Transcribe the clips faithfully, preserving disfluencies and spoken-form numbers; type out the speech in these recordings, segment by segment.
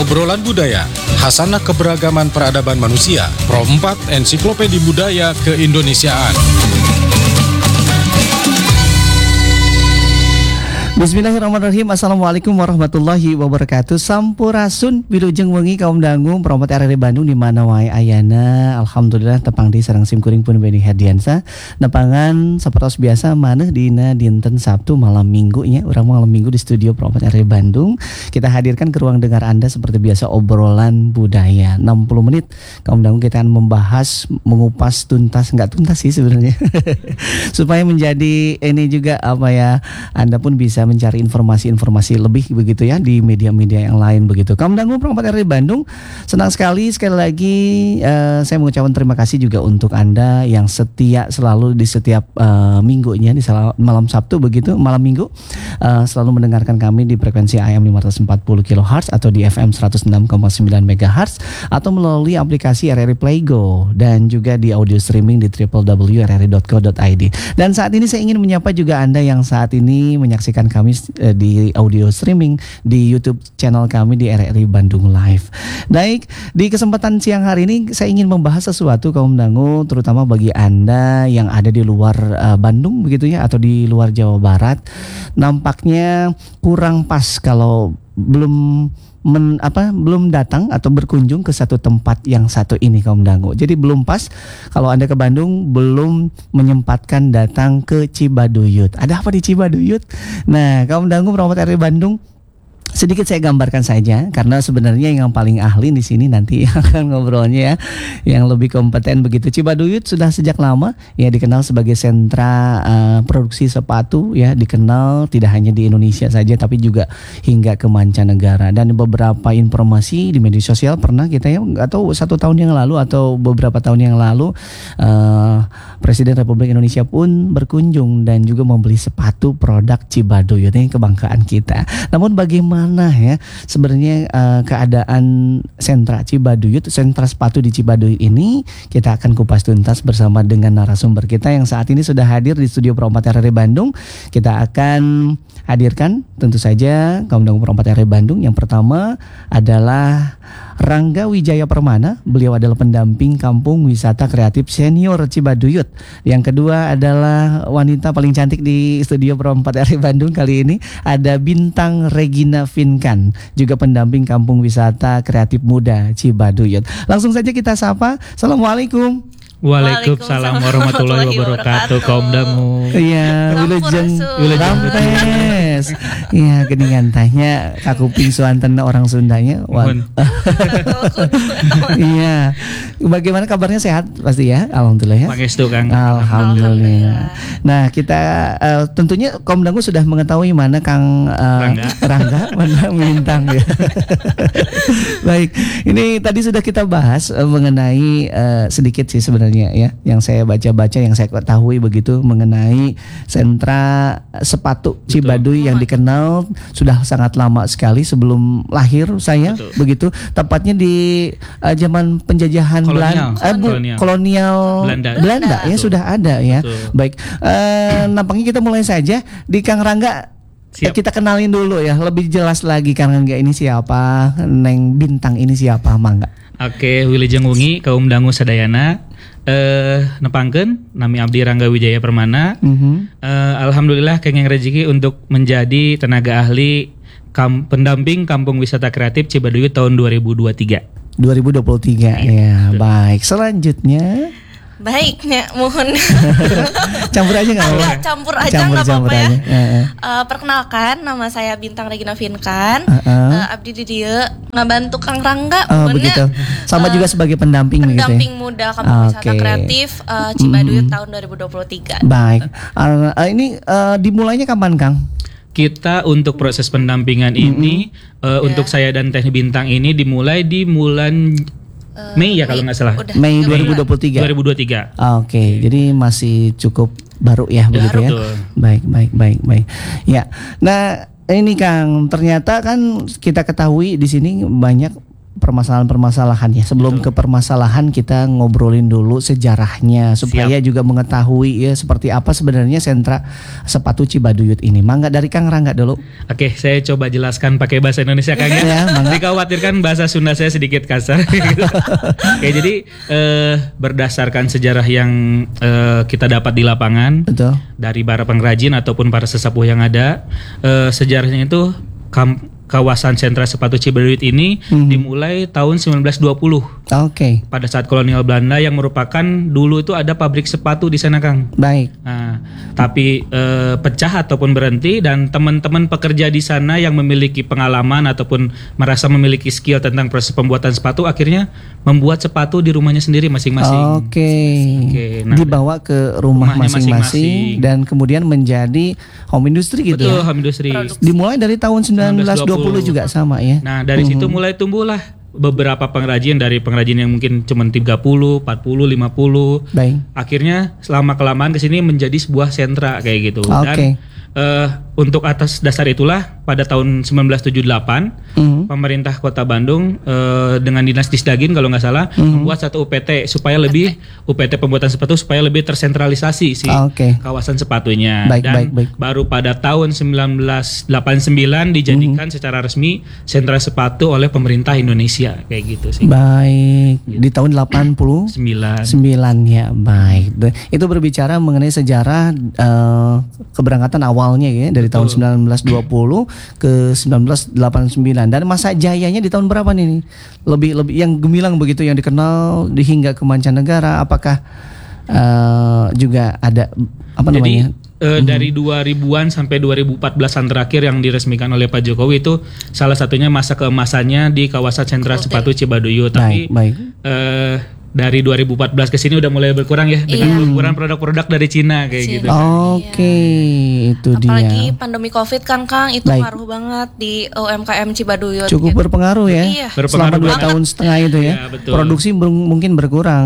Obrolan Budaya, Hasanah Keberagaman Peradaban Manusia, Pro empat Ensiklopedia Budaya Keindonesiaan. Bismillahirrahmanirrahim. Assalamualaikum warahmatullahi wabarakatuh. Sampurasun wilujeng wengi kaum dangu promote R R I Bandung di mana wae ayana. Alhamdulillah tepang di sareng simkuring pun beni hadiansa. Nepangan sapertos biasa maneh dina dinten Sabtu malam Minggu nya. Urang malam Minggu di studio promote R R I Bandung. Kita hadirkan ke ruang dengar Anda seperti biasa obrolan budaya. enam puluh menit kaum dangu kita akan membahas, mengupas tuntas, enggak tuntas sih sebenarnya. Supaya menjadi ini juga apa ya, Anda pun bisa mencari informasi-informasi lebih begitu ya di media-media yang lain begitu. Kaum dangu promote R R I Bandung, senang sekali sekali lagi uh, saya mengucapkan terima kasih juga untuk Anda yang setia selalu di setiap uh, minggunya di malam Sabtu begitu, malam Minggu uh, selalu mendengarkan kami di frekuensi A M lima ratus empat puluh kilohertz atau di F M seratus enam koma sembilan megahertz atau melalui aplikasi R R I Play Go dan juga di audio streaming di w w w titik r r i titik co titik i d. Dan saat ini saya ingin menyapa juga Anda yang saat ini menyaksikan kami di audio streaming di YouTube channel kami di R R I Bandung Live. Baik, di kesempatan siang hari ini saya ingin membahas sesuatu kaum dangu, terutama bagi Anda yang ada di luar uh, Bandung begitu ya, atau di luar Jawa Barat. Nampaknya kurang pas kalau belum Men, apa belum datang atau berkunjung ke satu tempat yang satu ini kaum dangu. Jadi belum pas kalau Anda ke Bandung belum menyempatkan datang ke Cibaduyut. Ada apa di Cibaduyut? Nah, kaum dangu promote R R I Bandung, sedikit saya gambarkan saja karena sebenarnya yang paling ahli di sini nanti akan ngobrolnya ya, yang lebih kompeten begitu. Cibaduyut sudah sejak lama ya dikenal sebagai sentra uh, produksi sepatu ya, dikenal tidak hanya di Indonesia saja tapi juga hingga ke mancanegara. Dan beberapa informasi di media sosial pernah kita ya, nggak tahu satu tahun yang lalu atau beberapa tahun yang lalu uh, Presiden Republik Indonesia pun berkunjung dan juga membeli sepatu produk Cibaduyut, ini kebanggaan kita. Namun bagaimana Mana ya sebenarnya uh, keadaan sentra Cibaduyut, sentra sepatu di Cibaduyut ini, kita akan kupas tuntas bersama dengan narasumber kita yang saat ini sudah hadir di studio Pro empat R R I Bandung. Kita akan hadirkan tentu saja kaum dangu Pro empat R R I Bandung. Yang pertama adalah Rangga Wijaya Permana, beliau adalah pendamping kampung wisata kreatif senior Cibaduyut. Yang kedua adalah wanita paling cantik di studio Pro empat R R I Bandung kali ini, ada Bintang Regina Finkan, juga pendamping kampung wisata kreatif muda Cibaduyut. Langsung saja kita sapa. Assalamualaikum. Waalaikumsalam warahmatullahi wabarakatuh. Kaum dangu. Iya, wilujeng wilujeng rampes. Iya, geningan tanya kakuping suanten orang Sundanya. Iya. Bagaimana kabarnya, sehat pasti ya? Alhamdulillah ya. Pangestu Kang. Alhamdulillah. Nah, kita uh, tentunya kaum dangu sudah mengetahui mana Kang uh, Rangga, Rangga mana Bintang ya. Baik, ini tadi sudah kita bahas uh, mengenai uh, sedikit sih sebenarnya ya, yang saya baca-baca, yang saya ketahui begitu mengenai sentra sepatu Cibaduy yang dikenal sudah sangat lama sekali sebelum lahir saya. Betul. Begitu tepatnya di uh, zaman penjajahan kolonial, Belanda, uh, bu, kolonial. kolonial Belanda, Belanda ya. Betul. Sudah ada ya. Betul. Baik, uh, nampaknya kita mulai saja di Kang Rangga. Siap. Kita kenalin dulu ya, lebih jelas lagi Kang Rangga ini siapa, Neng Bintang ini siapa, mangga. Oke, wilujeng wengi kaum dangu sadayana. Eh, nepangkeun nami abdi Rangga Wijaya Permana. Mm-hmm. eh, Alhamdulillah kenging rezeki untuk menjadi tenaga ahli kam, pendamping kampung wisata kreatif Cibaduyut tahun dua ribu dua puluh tiga. dua ribu dua puluh tiga ya, ya. Baik, selanjutnya baiknya mohon campur aja nggak apa-apa. Campur aja nggak apa-apa ya. Uh-uh. Uh, perkenalkan, nama saya Bintang Regina Finkan. Uh-uh. Uh, abdi di dia ngabantu Kang Rangga. Oh begitu. Sama uh, juga sebagai pendamping. Pendamping gitu ya? Muda Kampung okay. Wisata Kreatif uh, Cibaduyut mm. tahun dua ribu dua puluh tiga. Baik. Uh, uh, ini uh, dimulainya kapan Kang? Kita untuk proses pendampingan mm-hmm. ini uh, yeah. untuk saya dan Teh Bintang ini dimulai di bulan Uh, Mei ya kalau nggak salah. Mei dua ribu dua puluh tiga. dua ribu dua puluh tiga. Oke, okay. Jadi masih cukup baru ya, begitu ya. Betul. Baik, baik, baik, baik. Ya. Nah, ini Kang, ternyata kan kita ketahui di sini banyak permasalahan-permasalahannya. Sebelum Betul. ke permasalahan kita ngobrolin dulu sejarahnya supaya Siap. juga mengetahui ya seperti apa sebenarnya sentra sepatu Cibaduyut ini. Mangga dari Kang Rangga dulu. Oke, saya coba jelaskan pakai bahasa Indonesia Kang ya. Ya, mangga. Dikhawatirkan bahasa Sunda saya sedikit kasar. Oke, jadi eh, berdasarkan sejarah yang eh, kita dapat di lapangan Betul. dari para pengrajin ataupun para sesepuh yang ada, eh, sejarahnya itu kam- kawasan sentra sepatu Cibaduyut ini Mhm. dimulai tahun sembilan belas dua puluh Oke. pada saat kolonial Belanda yang merupakan dulu itu ada pabrik sepatu di sana Kang. Baik. Nah, tapi eh, pecah ataupun berhenti dan teman-teman pekerja di sana yang memiliki pengalaman ataupun merasa memiliki skill tentang proses pembuatan sepatu akhirnya membuat sepatu di rumahnya sendiri masing-masing. Oke. Oke, nah, Dibawa ke rumah rumahnya masing-masing masing-masing. dan kemudian menjadi home industry gitu Betul, ya. home industry. Dimulai dari tahun sembilan belas dua puluh juga sama ya. Nah, dari situ mulai tumbuhlah beberapa pengrajin dari pengrajin yang mungkin cuma tiga puluh, empat puluh, lima puluh. Baik. Akhirnya selama kelamaan kesini menjadi sebuah sentra kayak gitu. Oke. Dan eh, untuk atas dasar itulah pada tahun sembilan belas tujuh puluh delapan Mhm. pemerintah Kota Bandung eh, dengan Dinas Disdagin kalau nggak salah membuat satu U P T supaya lebih U P T pembuatan sepatu supaya lebih tersentralisasi si Oke. kawasan sepatunya. Baik, Dan baik, baik. baru pada tahun sembilan belas delapan puluh sembilan dijadikan secara resmi sentra sepatu oleh pemerintah Indonesia kayak gitu sih. Baik. Di tahun delapan puluh Sembilan. sembilan ya, baik. De- Itu berbicara mengenai sejarah eh, keberangkatan awalnya ya dari tahun Betul. sembilan belas dua puluh ke sembilan belas delapan puluh sembilan dan masa jayanya di tahun berapa nih? Lebih lebih yang gemilang begitu yang dikenal di hingga ke mancanegara. Apakah eh, juga ada apa Jadi namanya? eh, dari dua ribuan sampai dua ribu empat belasan terakhir yang diresmikan oleh Pak Jokowi itu salah satunya masa keemasannya di kawasan sentra Oke. sepatu Cibaduyut. Baik, Tapi baik. eh, dari dua ribu empat belas ke sini udah mulai berkurang ya dengan Iya. berkurang produk-produk dari Cina kayak Cina. gitu. Oke, itu Apalagi dia. pandemi Covid kan Kang itu Baik. ngaruh banget di U M K M Cibaduyut. Cukup gitu. berpengaruh ya. Iya. Berpengaruh Selama dua banget. tahun setengah itu ya. Iya, betul. Produksi ber- mungkin berkurang.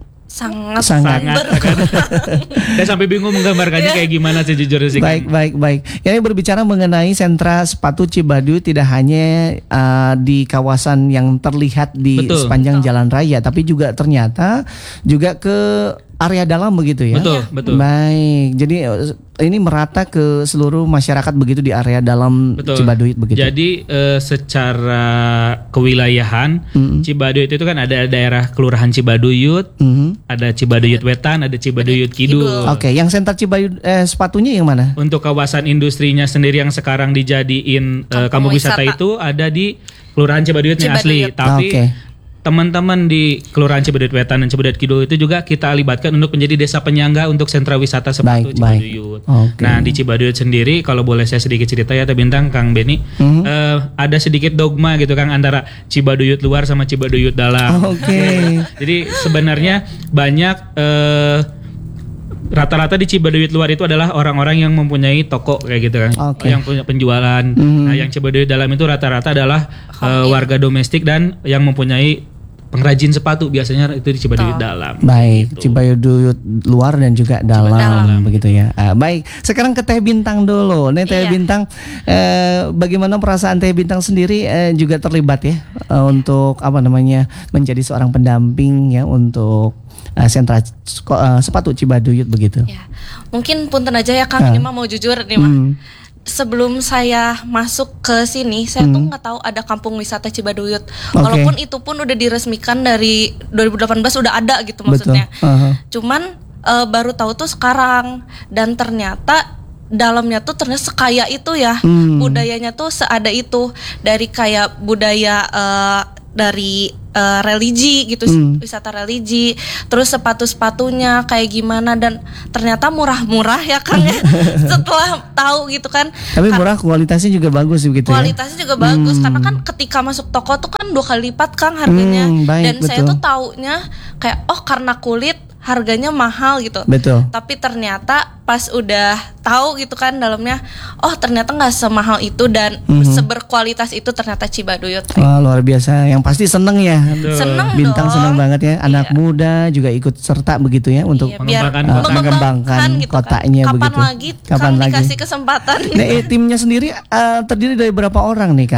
Sangat Sangat. Sangat kan. Saya sampai bingung menggambarkannya kayak gimana sejujurnya sih. Baik, baik, baik. Ini berbicara mengenai sentra sepatu Cibaduyut tidak hanya uh, di kawasan yang terlihat di Betul. sepanjang jalan raya, tapi juga ternyata juga ke area dalam begitu ya. Betul, betul. Baik. Jadi uh, ini merata ke seluruh masyarakat begitu di area dalam Betul. Cibaduyut begitu. Jadi eh, secara kewilayahan Mm-mm. Cibaduyut itu kan ada daerah Kelurahan Cibaduyut, Mhm. ada Cibaduyut Wetan, ada Cibaduyut Kidul. Oke, yang sentra Cibaduyut eh, sepatunya yang mana? Untuk kawasan industrinya sendiri yang sekarang dijadiin eh, Kampung kampung wisata, wisata. itu ada di Kelurahan Cibaduyut nih asli. Cibaduyut. Tapi Oke. teman-teman di Kelurahan Cibaduyut Wetan dan Cibaduyut Kidul itu juga kita libatkan untuk menjadi desa penyangga untuk sentra wisata sepatu Baik, baik. Cibaduyut. Oke. Nah di Cibaduyut sendiri kalau boleh saya sedikit cerita ya Teh Bintang, Kang Beni, Mhm. eh, ada sedikit dogma gitu Kang antara Cibaduyut luar sama Cibaduyut dalam. Oke. Jadi sebenarnya banyak eh, rata-rata di Cibaduyut luar itu adalah orang-orang yang mempunyai toko kayak gitu kan, Oke. yang punya penjualan. Mhm. Nah, yang Cibaduyut dalam itu rata-rata adalah eh, warga domestik dan yang mempunyai pengrajin sepatu biasanya itu di Cibaduyut Betul. dalam. Baik, Gitu. Cibaduyut luar dan juga dalam, dalam. begitu ya. Ah, baik, sekarang ke Teh Bintang dulu. Nih Teh Iya. Bintang, eh, bagaimana perasaan Teh Bintang sendiri eh, juga terlibat ya eh, untuk apa namanya menjadi seorang pendamping ya untuk eh, sentra sko- eh, sepatu Cibaduyut begitu. Ya. Mungkin punten aja ya Kang, Ah. ini mah mau jujur nih mah. Hmm. Sebelum saya masuk ke sini, saya tuh nggak tahu ada kampung wisata Cibaduyut. Oke. Walaupun itu pun udah diresmikan dari dua ribu delapan belas udah ada gitu Betul. maksudnya. Aha. Cuman eh, baru tahu tuh sekarang dan ternyata dalamnya tuh ternyata sekaya itu ya. Hmm. Budayanya tuh seada itu dari kayak budaya eh, dari eh, religi gitu, Hmm. wisata religi, terus sepatu-sepatunya kayak gimana dan ternyata murah-murah ya Kang ya. Setelah tahu gitu kan. Tapi Kar- murah, kualitasnya juga bagus begitu ya. Kualitasnya juga bagus karena kan ketika masuk toko tuh kan dua kali lipat Kang harganya. Hmm, baik, Dan saya betul. tuh taunya kayak oh karena kulit harganya mahal gitu. Betul. Tapi ternyata pas udah tahu gitu kan dalamnya, oh ternyata nggak semahal itu dan Mhm. seberkualitas itu ternyata Cibaduyut. Wah, luar biasa. Yang pasti seneng ya. Seneng Bintang dong. seneng banget ya. Anak Iya. muda juga ikut serta begitu ya untuk Iya, biar mengembangkan kota. mengembangkan Mengembangkan gitu kan. kotanya Kapan begitu. lagi Kapan Kang lagi? dikasih kesempatan? Nah, eh, timnya sendiri eh, terdiri dari berapa orang nih, Kang?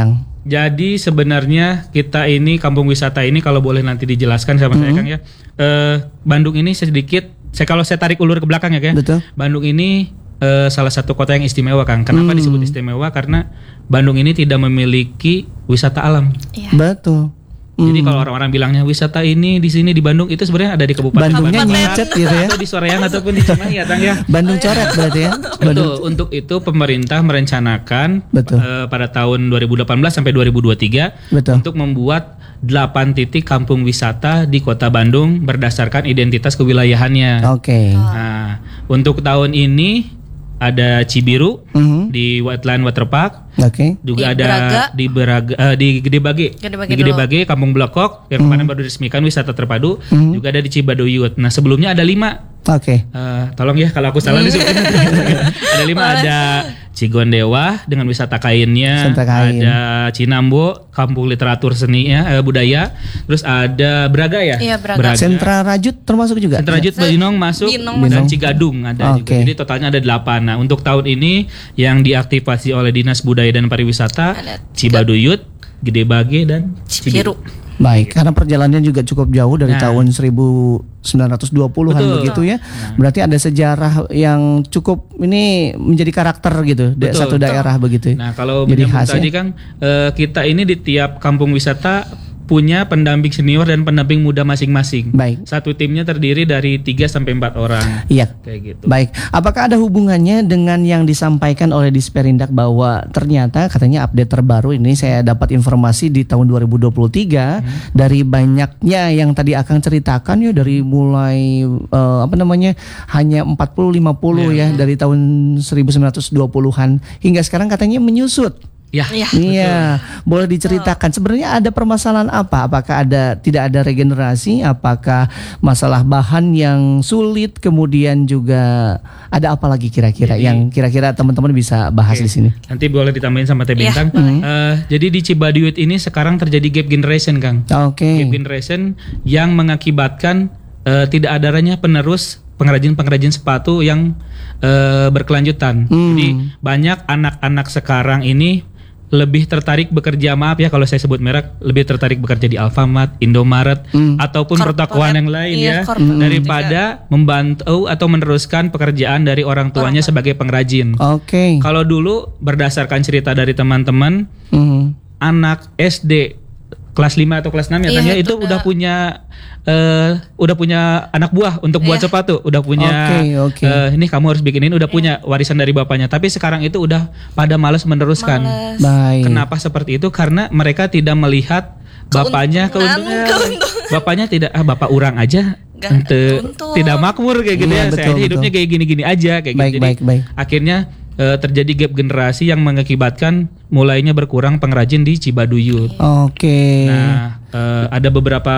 Jadi sebenarnya kita ini kampung wisata ini kalau boleh nanti dijelaskan sama mm-hmm. saya Kang ya. Eh, Bandung ini sedikit, saya kalau saya tarik ulur ke belakang ya Kang. Betul. Bandung ini eh, salah satu kota yang istimewa Kang. Kenapa mm. disebut istimewa? Karena Bandung ini tidak memiliki wisata alam. Iya. Betul. Jadi kalau orang-orang bilangnya wisata ini di sini di Bandung itu sebenarnya ada di Kabupaten Bandungnya Bandung nyicet gitu ya. atau di Soreang ataupun di Cimahi ya Kang ya. Bandung coret berarti ya. Betul. Untuk itu pemerintah merencanakan uh, pada tahun dua ribu delapan belas sampai dua ribu dua puluh tiga Betul. Untuk membuat delapan titik kampung wisata di Kota Bandung berdasarkan identitas kewilayahannya. Oke. Okay. Nah, untuk tahun ini ada Cibiru mm-hmm. di Wetland Waterpark. Oke. Okay. Juga di ada Braga. di Beraga, uh, di Gede Bage. Gede Bage di Gede Bage, Kampung Blokok yang mm-hmm. kemarin baru diresmikan wisata terpadu. Mm-hmm. Juga ada di Cibaduyut. Nah, sebelumnya ada lima. Oke. Okay. Uh, tolong ya kalau aku salah disebutnya. Ada lima, ada Cigondewa dengan wisata kainnya, kain. Ada Cinambo, kampung literatur seninya, eh, budaya. Terus ada Braga ya? Iya, Braga. Braga. Sentra Rajut termasuk juga? Sentra Rajut Binong masuk. Binong dan masuk. Cigadung ada okay. juga. Jadi totalnya ada delapan. Nah, untuk tahun ini yang diaktifasi oleh Dinas Budaya dan Pariwisata ada Cibaduyut, Gede Bage dan Cibiru. Baik, karena perjalanannya juga cukup jauh dari nah. tahun seribu sembilan ratus dua puluhan Betul. begitu ya. Nah. Berarti ada sejarah yang cukup ini menjadi karakter gitu dari satu daerah begitu. Nah, kalau menyambung tadi Kang, eh, kita ini di tiap kampung wisata punya pendamping senior dan pendamping muda masing-masing. Baik. Satu timnya terdiri dari tiga sampai empat orang. Iya. Kayak gitu. Baik. Apakah ada hubungannya dengan yang disampaikan oleh Disperindak bahwa ternyata katanya update terbaru ini saya dapat informasi di tahun dua ribu dua puluh tiga hmm. dari banyaknya yang tadi akan ceritakan ya dari mulai uh, apa namanya hanya empat puluh lima puluh yeah. ya dari tahun seribu sembilan ratus dua puluhan hingga sekarang katanya menyusut. Ya, iya, iya. Boleh diceritakan sebenarnya ada permasalahan apa? Apakah ada tidak ada regenerasi? Apakah masalah bahan yang sulit? Kemudian juga ada apa lagi kira-kira jadi, yang kira-kira teman-teman bisa bahas okay. di sini? Nanti boleh ditambahin sama Teh Bintang. Ya. Uh, jadi di Cibaduyut ini sekarang terjadi gap generation, Kang. Oke. Okay. Gap generation yang mengakibatkan uh, tidak adanya penerus pengrajin-pengrajin sepatu yang uh, berkelanjutan. Hmm. Jadi banyak anak-anak sekarang ini lebih tertarik bekerja, maaf ya kalau saya sebut merek, lebih tertarik bekerja di Alfamart, Indomaret mm. ataupun pertokoan yang lain iya, ya mm. daripada juga membantu atau meneruskan pekerjaan dari orang tuanya oh. sebagai pengrajin. Oke. Okay. Kalau dulu berdasarkan cerita dari teman-teman, mm. anak S D kelas lima atau kelas enam ya iya, kan ya itu udah, udah punya uh, udah punya anak buah untuk buat iya. sepatu, udah punya okay, okay. Uh, ini kamu harus bikinin, udah iya. punya warisan dari bapaknya. Tapi sekarang itu udah pada malas meneruskan. Males. Baik. Kenapa seperti itu? Karena mereka tidak melihat bapaknya keuntungan. keuntungan. Bapaknya tidak ah bapak urang aja ente, tidak makmur kayak gitu iya, ya. Betul, saya aja hidupnya kayak gini-gini aja kayak baik, gitu. Jadi baik, baik. akhirnya Uh, terjadi gap generasi yang mengakibatkan mulainya berkurang pengrajin di Cibaduyut. Oke. Okay. Nah, uh, ada beberapa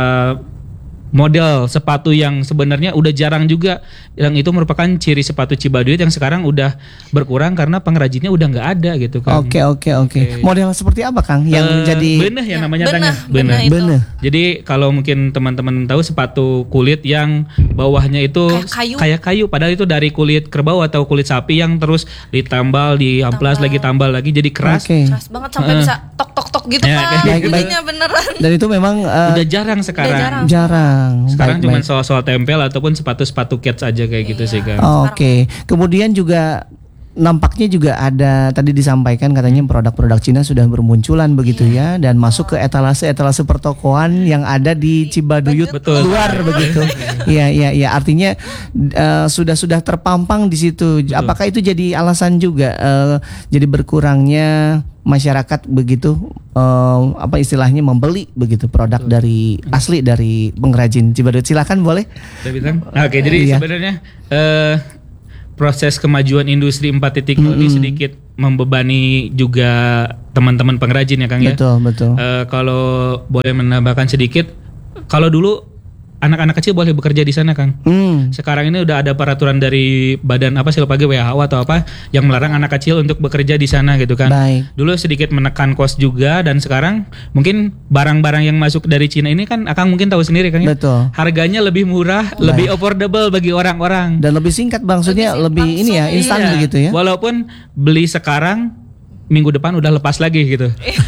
model sepatu yang sebenarnya udah jarang juga, yang itu merupakan ciri sepatu Cibaduyut yang sekarang udah berkurang karena pengrajinnya udah nggak ada gitu kan. Oke oke oke. Model seperti apa Kang yang uh, jadi beneh ya, namanya beneh, beneh. beneh. Jadi kalau mungkin teman-teman tahu sepatu kulit yang bawahnya itu kayak kayu, kayak kayu padahal itu dari kulit kerbau atau kulit sapi yang terus ditambal, diamplas lagi, tambal lagi jadi keras. Okay. Keras banget sampai uh, bisa tok-tok-tok gitu ya, kan. Baik-baik. Beneran. Dan itu memang uh, udah jarang sekarang. Udah jarang. jarang. Sekarang baik, cuma baik. soal-soal tempel ataupun sepatu-sepatu cats aja kayak gitu sih kan. Oke. Okay. Kemudian juga nampaknya juga ada tadi disampaikan katanya produk-produk Cina sudah bermunculan begitu yeah. ya dan masuk ke etalase-etalase pertokoan yang ada di Cibaduyut Betul. luar begitu. Iya iya iya artinya uh, sudah-sudah terpampang di situ. Betul. Apakah itu jadi alasan juga uh, jadi berkurangnya masyarakat begitu uh, apa istilahnya membeli begitu produk Betul. dari asli dari pengrajin Cibaduyut? Silakan boleh. Nah, oke, jadi iya. sebenarnya uh, proses kemajuan industri empat titik nol mm-hmm. ini sedikit membebani juga teman-teman pengrajin ya Kang ya. Betul betul. Uh, kalau boleh menambahkan sedikit, kalau dulu anak-anak kecil boleh bekerja di sana Kang. Hmm. Sekarang ini udah ada peraturan dari badan apa Silpage W H O atau apa yang melarang anak kecil untuk bekerja di sana gitu kan. Baik. Dulu sedikit menekan kos juga dan sekarang mungkin barang-barang yang masuk dari Cina ini kan Akang mungkin tahu sendiri Kang ya. Betul. Harganya lebih murah, Baik. lebih affordable bagi orang-orang dan lebih singkat maksudnya lebih, lebih ini ya instan iya. begitu ya. Walaupun beli sekarang minggu depan udah lepas lagi gitu.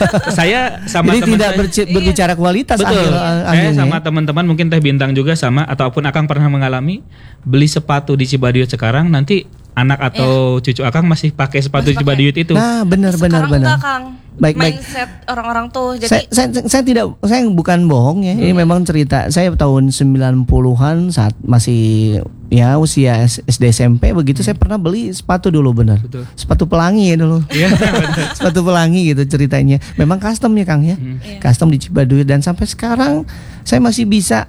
Saya sama Jadi teman tidak saya, berci- berbicara kualitas. betul. Akhir, Saya akhirnya. sama teman-teman mungkin Teh Bintang juga sama ataupun Akang pernah mengalami beli sepatu di Cibaduyut sekarang nanti anak atau cucu Akang masih pakai sepatu Masih di Cibaduyut itu. Nah, benar benar Sekarang benar. enggak, Kang. Baik, baik. Mindset orang-orang tuh jadi Saya, saya, saya tidak, saya bukan bohong ya. Ini memang cerita. Saya tahun sembilan puluhan saat masih ya usia S D S M P begitu, saya pernah beli sepatu dulu benar. Betul. Sepatu pelangi ya dulu. Iya, betul. Sepatu pelangi gitu ceritanya. Memang custom ya Kang ya. Iya. Custom di Cibaduyut dan sampai sekarang saya masih bisa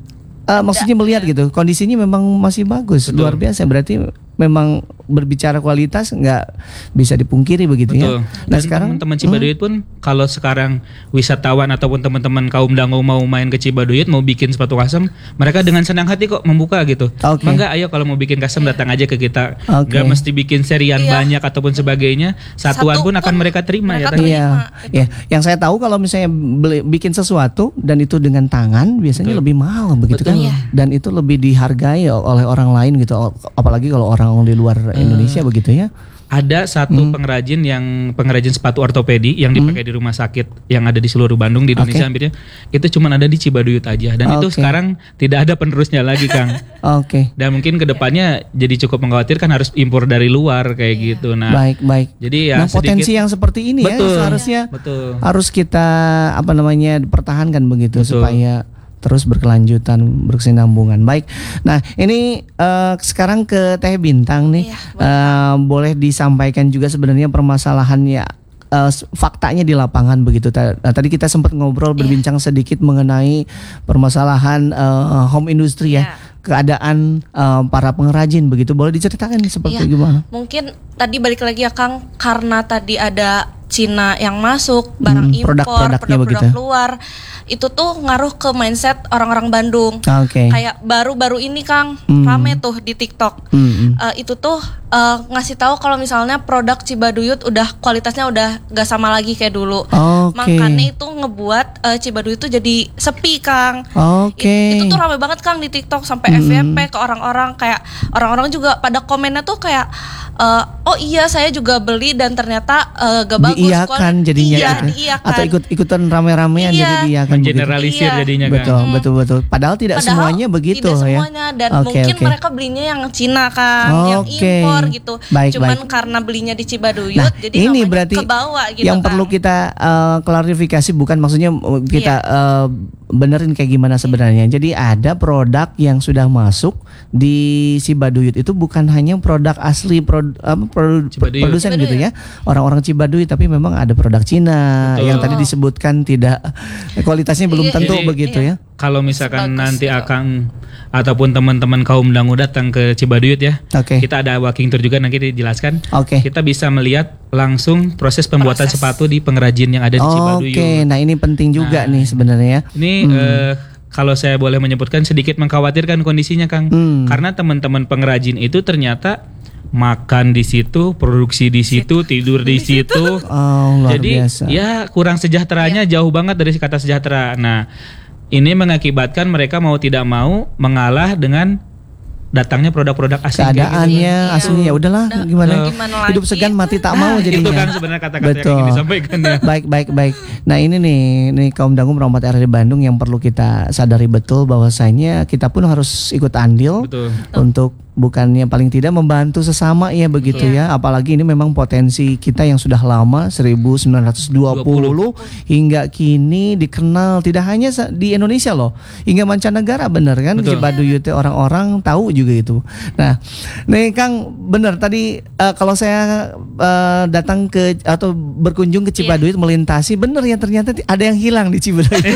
uh, maksudnya melihat gitu. Kondisinya memang masih bagus, Betul. luar biasa. Berarti memang berbicara kualitas nggak bisa dipungkiri begitu Betul. ya. Nah Dan sekarang teman-teman Cibaduyut pun kalau sekarang wisatawan ataupun teman-teman kaum Dangu mau main ke Cibaduyut mau bikin sepatu custom, mereka dengan senang hati kok membuka gitu. Oke. Mangga ayo kalau mau bikin custom datang aja ke kita. Oke. Gak mesti bikin serian Iya. banyak ataupun sebagainya. Satuan Satu pun akan pun mereka terima mereka ya. Teh. terima. Iya, ya. Yang saya tahu kalau misalnya beli, bikin sesuatu dan itu dengan tangan biasanya Betul. lebih mahal begitu Betul. kan, Iya. dan itu lebih dihargai oleh orang lain gitu, apalagi kalau orang di luar Indonesia begitu ya. Ada satu pengrajin yang pengrajin sepatu ortopedi yang dipakai di rumah sakit yang ada di seluruh Bandung di Indonesia Oke. hampirnya itu cuma ada di Cibaduyut aja dan itu Oke. sekarang tidak ada penerusnya lagi Kang. Oke, Dan mungkin kedepannya jadi cukup mengkhawatirkan harus impor dari luar kayak gitu. Nah, baik baik. jadi ya Nah potensi sedikit- yang seperti ini Betul. ya seharusnya betul. harus kita apa namanya pertahankan begitu Betul. supaya terus berkelanjutan, berkesinambungan. Baik. Nah, ini eh, sekarang ke Teh Bintang nih. Iya, Eh, boleh disampaikan juga sebenarnya permasalahannya, eh, faktanya di lapangan begitu. Ta- nah, tadi kita sempat ngobrol berbincang sedikit mengenai permasalahan eh, home industry ya. Iya. Keadaan eh, para pengrajin begitu. Boleh diceritakan seperti Iya. gimana? mungkin tadi balik lagi ya Kang, karena tadi ada Cina yang masuk, barang Hmm, impor, produk-produknya produk-produk begitu. luar, itu tuh ngaruh ke mindset orang-orang Bandung. Oke. Kayak baru-baru ini Kang, Hmm. rame tuh di TikTok. Hmm, hmm. Eh, itu tuh eh, ngasih tahu kalau misalnya produk Cibaduyut udah kualitasnya udah gak sama lagi kayak dulu. Oke. Makanya itu ngebuat eh, Cibaduyut tuh jadi sepi Kang. Oke. It- itu tuh rame banget Kang di TikTok sampai F Y P ke orang-orang, kayak orang-orang juga pada komennya tuh kayak eh, oh iya saya juga beli dan ternyata eh, gak bagus. Diiyakan Kuali- jadinya iya, gitu. diiyakan. Atau ikut-ikutan rame-ramean Iya. jadi diiyakan begitu. Mengeneralisir Iya. jadinya Kang. Betul, betul, betul. Padahal tidak Padahal semuanya begitu tidak ya. semuanya, dan Oke, mungkin oke. mereka belinya yang Cina Kang, yang Oke. impor gitu. Baik, Cuman baik. karena belinya di Cibaduyut, Nah, jadi ini namanya berarti kebawa gitu yang Kang. perlu kita eh, klarifikasi, bukan maksudnya eh, kita eh, benerin kayak gimana sebenarnya. Jadi ada produk yang sudah masuk di Cibaduyut itu bukan hanya produk asli prod, apa, pro- Cibaduyut. produsen Cibaduyut. gitu ya. Orang-orang Cibaduyut, tapi memang ada produk Cina Betul. yang tadi disebutkan tidak kualitasnya belum Iya. tentu Jadi, begitu iya. ya. Kalau misalkan Bagus nanti gitu. Akang ataupun teman-teman kaum Dangu datang ke Cibaduyut ya, Oke. kita ada walking tour juga nanti dijelaskan. Oke. Kita bisa melihat langsung proses pembuatan Proses. sepatu di pengrajin yang ada di Cibaduyut. Oke, nah ini penting juga Nah, nih sebenarnya. Ini eh, kalau saya boleh menyebutkan sedikit mengkhawatirkan kondisinya Kang, Hmm. karena teman-teman pengrajin itu ternyata makan di situ, produksi di situ, tidur di situ. Oh, luar Jadi biasa. ya kurang sejahteranya jauh banget dari kata sejahtera. Nah, ini mengakibatkan mereka mau tidak mau mengalah dengan datangnya produk-produk asing kayak gitu. Keadaannya Iya. aslinya ya udahlah Udah, gimana, udah gimana hidup lagi? segan mati tak mau Nah, jadinya. itu kan sebenarnya kata-kata yang Betul. ingin disampaikan ya. Baik, baik, baik. Nah ini nih, nih kaum Dangu Rahmat R R D Bandung yang perlu kita sadari betul bahwasanya kita pun harus ikut andil Betul. untuk bukannya paling tidak membantu sesama ya begitu ya. Apalagi ini memang potensi kita yang sudah lama seribu sembilan ratus dua puluh hingga kini dikenal tidak hanya sa- di Indonesia loh, hingga mancanegara bener kan. Betul. Cibaduyut teh orang-orang tahu juga itu. Nah, nih Kang bener tadi eh, kalau saya eh, datang ke atau berkunjung ke Cibaduyut melintasi bener ya ternyata ti- ada yang hilang di Cibaduyut.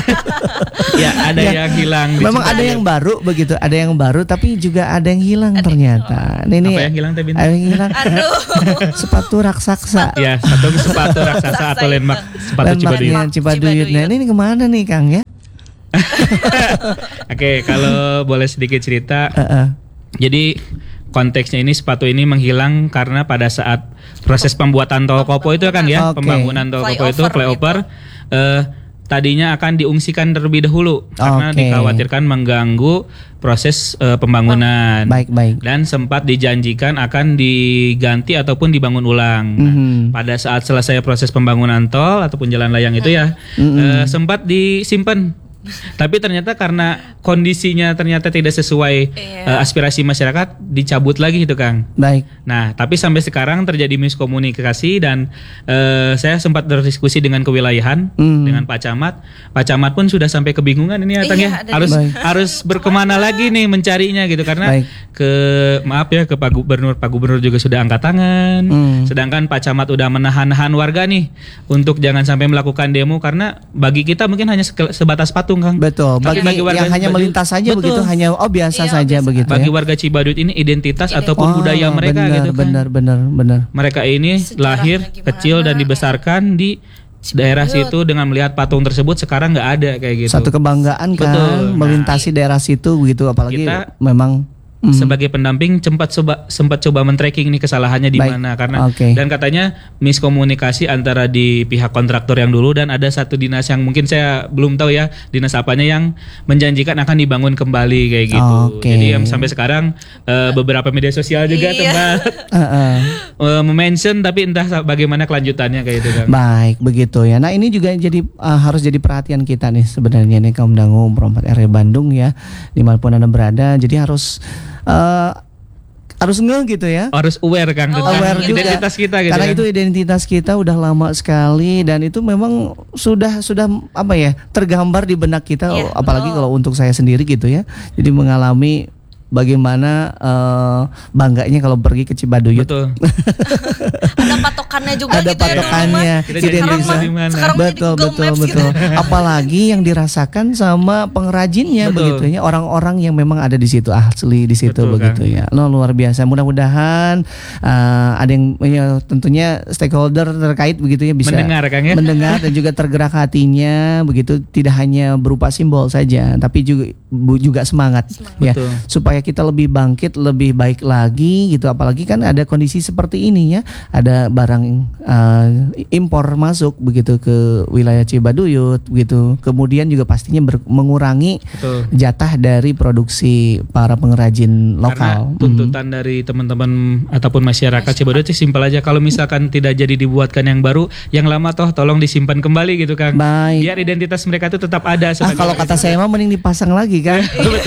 Ya, ada Ya. yang hilang di Memang ada Cibaduyut. yang baru begitu, ada yang baru tapi juga ada yang hilang ternyata. Nih, nih, Apa yang hilang, Teh Bintang? ada yang hilang. Aduh. Sepatu raksasa. Ya, satu sepatu raksasa atau landmark sepatu Cibaduyut. Landmarknya Cibaduyut. Nah, ini kemana nih Kang ya? Oke, kalau boleh sedikit cerita. Heeh. Jadi konteksnya ini sepatu ini menghilang karena pada saat proses pembuatan tol Kopo itu kan ya, Oke. pembangunan tol Kopo itu Flyover flyover, eh, tadinya akan diungsikan terlebih dahulu karena Oke. dikhawatirkan mengganggu proses uh, pembangunan. Baik, baik. Dan sempat dijanjikan akan diganti ataupun dibangun ulang. Nah, Mhm. pada saat selesai proses pembangunan tol ataupun jalan layang itu ya uh, sempat disimpan. Tapi ternyata karena kondisinya ternyata tidak sesuai Iya. uh, aspirasi masyarakat, dicabut lagi itu Kang. Baik. Nah, tapi sampai sekarang terjadi miskomunikasi dan uh, saya sempat berdiskusi dengan kewilayahan Hmm. dengan Pak Camat. Pak Camat pun sudah sampai kebingungan ini ya, Tang Iya, ya. ada Harus di- harus berkemana lagi nih mencarinya gitu karena Baik. ke maaf ya ke Pak Gubernur, Pak Gubernur juga sudah angkat tangan. Hmm. Sedangkan Pak Camat udah menahan-nahan warga nih untuk jangan sampai melakukan demo karena bagi kita mungkin hanya seke- sebatas patung Kang. Betul. Tapi Bagi, bagi warga yang hanya Cibaduyut- melintas saja betul. begitu, hanya oh biasa Iya, saja biasa. begitu. Bagi ya. warga Cibaduyut ini identitas Identitas. ataupun Oh, budaya mereka benar, gitu kan. benar, benar, benar. Mereka ini Sejarahnya lahir gimana, kecil dan ya. dibesarkan di daerah situ dengan melihat patung tersebut sekarang nggak ada kayak gitu. Satu kebanggaan kan Betul. Nah, melintasi daerah situ begitu, apalagi kita memang mm, sebagai pendamping sempat coba sempat coba men-tracking nih kesalahannya di Baik. mana karena Oke. dan katanya miskomunikasi antara di pihak kontraktor yang dulu dan ada satu dinas yang mungkin saya belum tahu ya dinas apanya yang menjanjikan akan dibangun kembali kayak gitu. Oke. Jadi yang sampai sekarang eh, beberapa media sosial juga Iya. tempat eh, eh. eh, mention tapi entah sa- bagaimana kelanjutannya kayak gitu kan. Baik, begitu ya. Nah, ini juga jadi uh, harus jadi perhatian kita nih sebenarnya nih kaum dangu perempat R W Bandung ya, dimanapun Anda berada. Jadi harus uh, harus ngeh gitu ya. Harus aware kan tentang Aware juga. identitas kita gitu. Karena kan. itu identitas kita udah lama sekali dan itu memang sudah sudah apa ya tergambar di benak kita, Iya, apalagi betul. kalau untuk saya sendiri gitu ya. Jadi mengalami bagaimana eh, bangganya kalau pergi ke Cibaduyut. Betul. Ada patokannya juga Ada gitu ya dulu patokannya, mah. Kita jadi Sekarang bisa. mah- di mana? sekarang mah jadi Betul Google betul Maps gitu. betul. Apalagi yang dirasakan sama pengrajinnya Betul. begitu ya, orang-orang yang memang ada di situ asli di situ Betul, begitu ya. No, luar biasa. Mudah-mudahan eh, ada yang ya, tentunya stakeholder terkait begitu ya bisa Mendengar, Kang, ya? mendengar dan juga tergerak hatinya begitu, tidak hanya berupa simbol saja tapi juga bu- juga semangat, ya Betul. supaya kita lebih bangkit, lebih baik lagi gitu. Apalagi kan ada kondisi seperti ini ya, ada barang uh, impor masuk begitu ke wilayah Cibaduyut begitu. Kemudian juga pastinya ber- mengurangi Betul. jatah dari produksi para pengrajin Karena lokal. tuntutan dari teman-teman ataupun masyarakat Cibaduyut sih simpel aja. Kalau misalkan tidak jadi dibuatkan yang baru, yang lama toh tolong disimpan kembali gitu kan. Baik. Biar identitas mereka itu tetap ada. Ah, sebagai kalau orang kata saya mah mending dipasang lagi kan.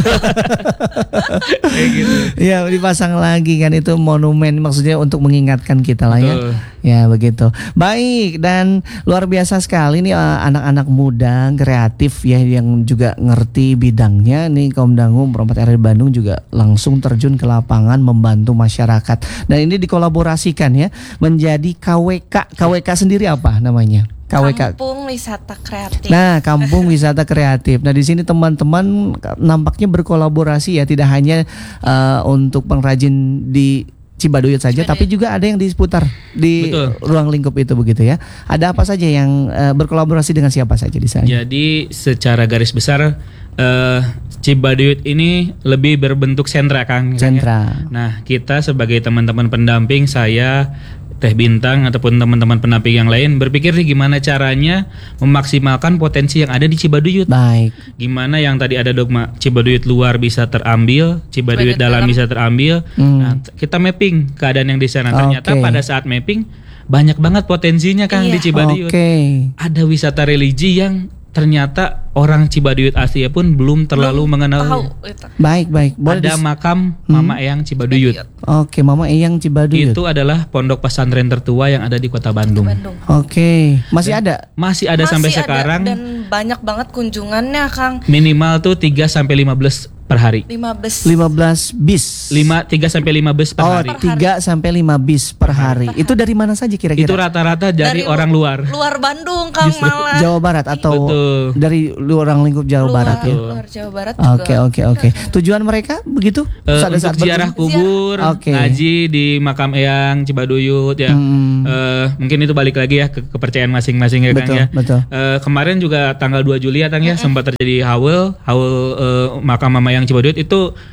kayak gitu. Ya dipasang lagi kan, itu monumen maksudnya untuk mengingatkan kita lah ya. Betul. Ya begitu. Baik, dan luar biasa sekali nih eh, anak-anak muda kreatif ya yang juga ngerti bidangnya nih. Kaum dangu perempat R W Bandung juga langsung terjun ke lapangan membantu masyarakat. Dan ini dikolaborasikan ya menjadi K W K. K W K sendiri apa namanya? K W K. Kampung Wisata Kreatif. Nah, Kampung Wisata Kreatif. Nah, di sini teman-teman nampaknya berkolaborasi ya, tidak hanya eh, untuk pengrajin di Cibaduyut saja, Cibaduyut. tapi juga ada yang di seputar di Betul. ruang lingkup itu begitu ya. Ada apa saja yang eh, berkolaborasi dengan siapa saja di sana? Jadi secara garis besar eh, Cibaduyut ini lebih berbentuk sentra Kang. Sentra. Nah, kita sebagai teman-teman pendamping, saya Teh Bintang ataupun teman-teman pendamping yang lain berpikir nih gimana caranya memaksimalkan potensi yang ada di Cibaduyut. Baik. Gimana yang tadi ada dogma Cibaduyut luar bisa terambil, Cibaduyut Cibaduyut dalam dalam. bisa terambil. Hmm. Nah, t- kita mapping keadaan yang di sana. Ternyata Oke. pada saat mapping banyak banget potensinya Kang Iya. di Cibaduyut. Oke. Ada wisata religi yang ternyata orang Cibaduyut asli pun belum terlalu Tahu mengenal. itu. Baik, baik. Boleh Ada dis- makam Mama Eyang Cibaduyut. Oke, Mama Eyang Cibaduyut. Itu adalah pondok pesantren tertua yang ada di Kota Bandung. Bandung. Oke, masih ada. Masih ada sampai Masih ada, sekarang dan banyak banget kunjungannya Kang. minimal tuh tiga sampai lima belas per hari. lima belas lima belas bis. lima tiga sampai lima belas per Oh, hari. tiga sampai lima bis per hari. Itu dari mana saja kira-kira? Itu rata-rata dari, orang lu- luar. Luar Bandung Kang malah. Jawa Barat atau Betul. dari luar lingkup Jawa luar, Barat ya? luar Jawa Barat juga. Oke oke oke. Tujuan mereka begitu? Eh, Pada saat untuk ziarah berkunjung? kubur, Oke. ngaji di makam Eyang Cibaduyut ya. Hmm. Eh, mungkin itu balik lagi ya ke kepercayaan masing-masing ya Kang Betul, ya. betul. Eh, kemarin juga tanggal dua Juli ya Kang ya sempat terjadi haul, haul eh, makam Mama Eyang Cibaduyut itu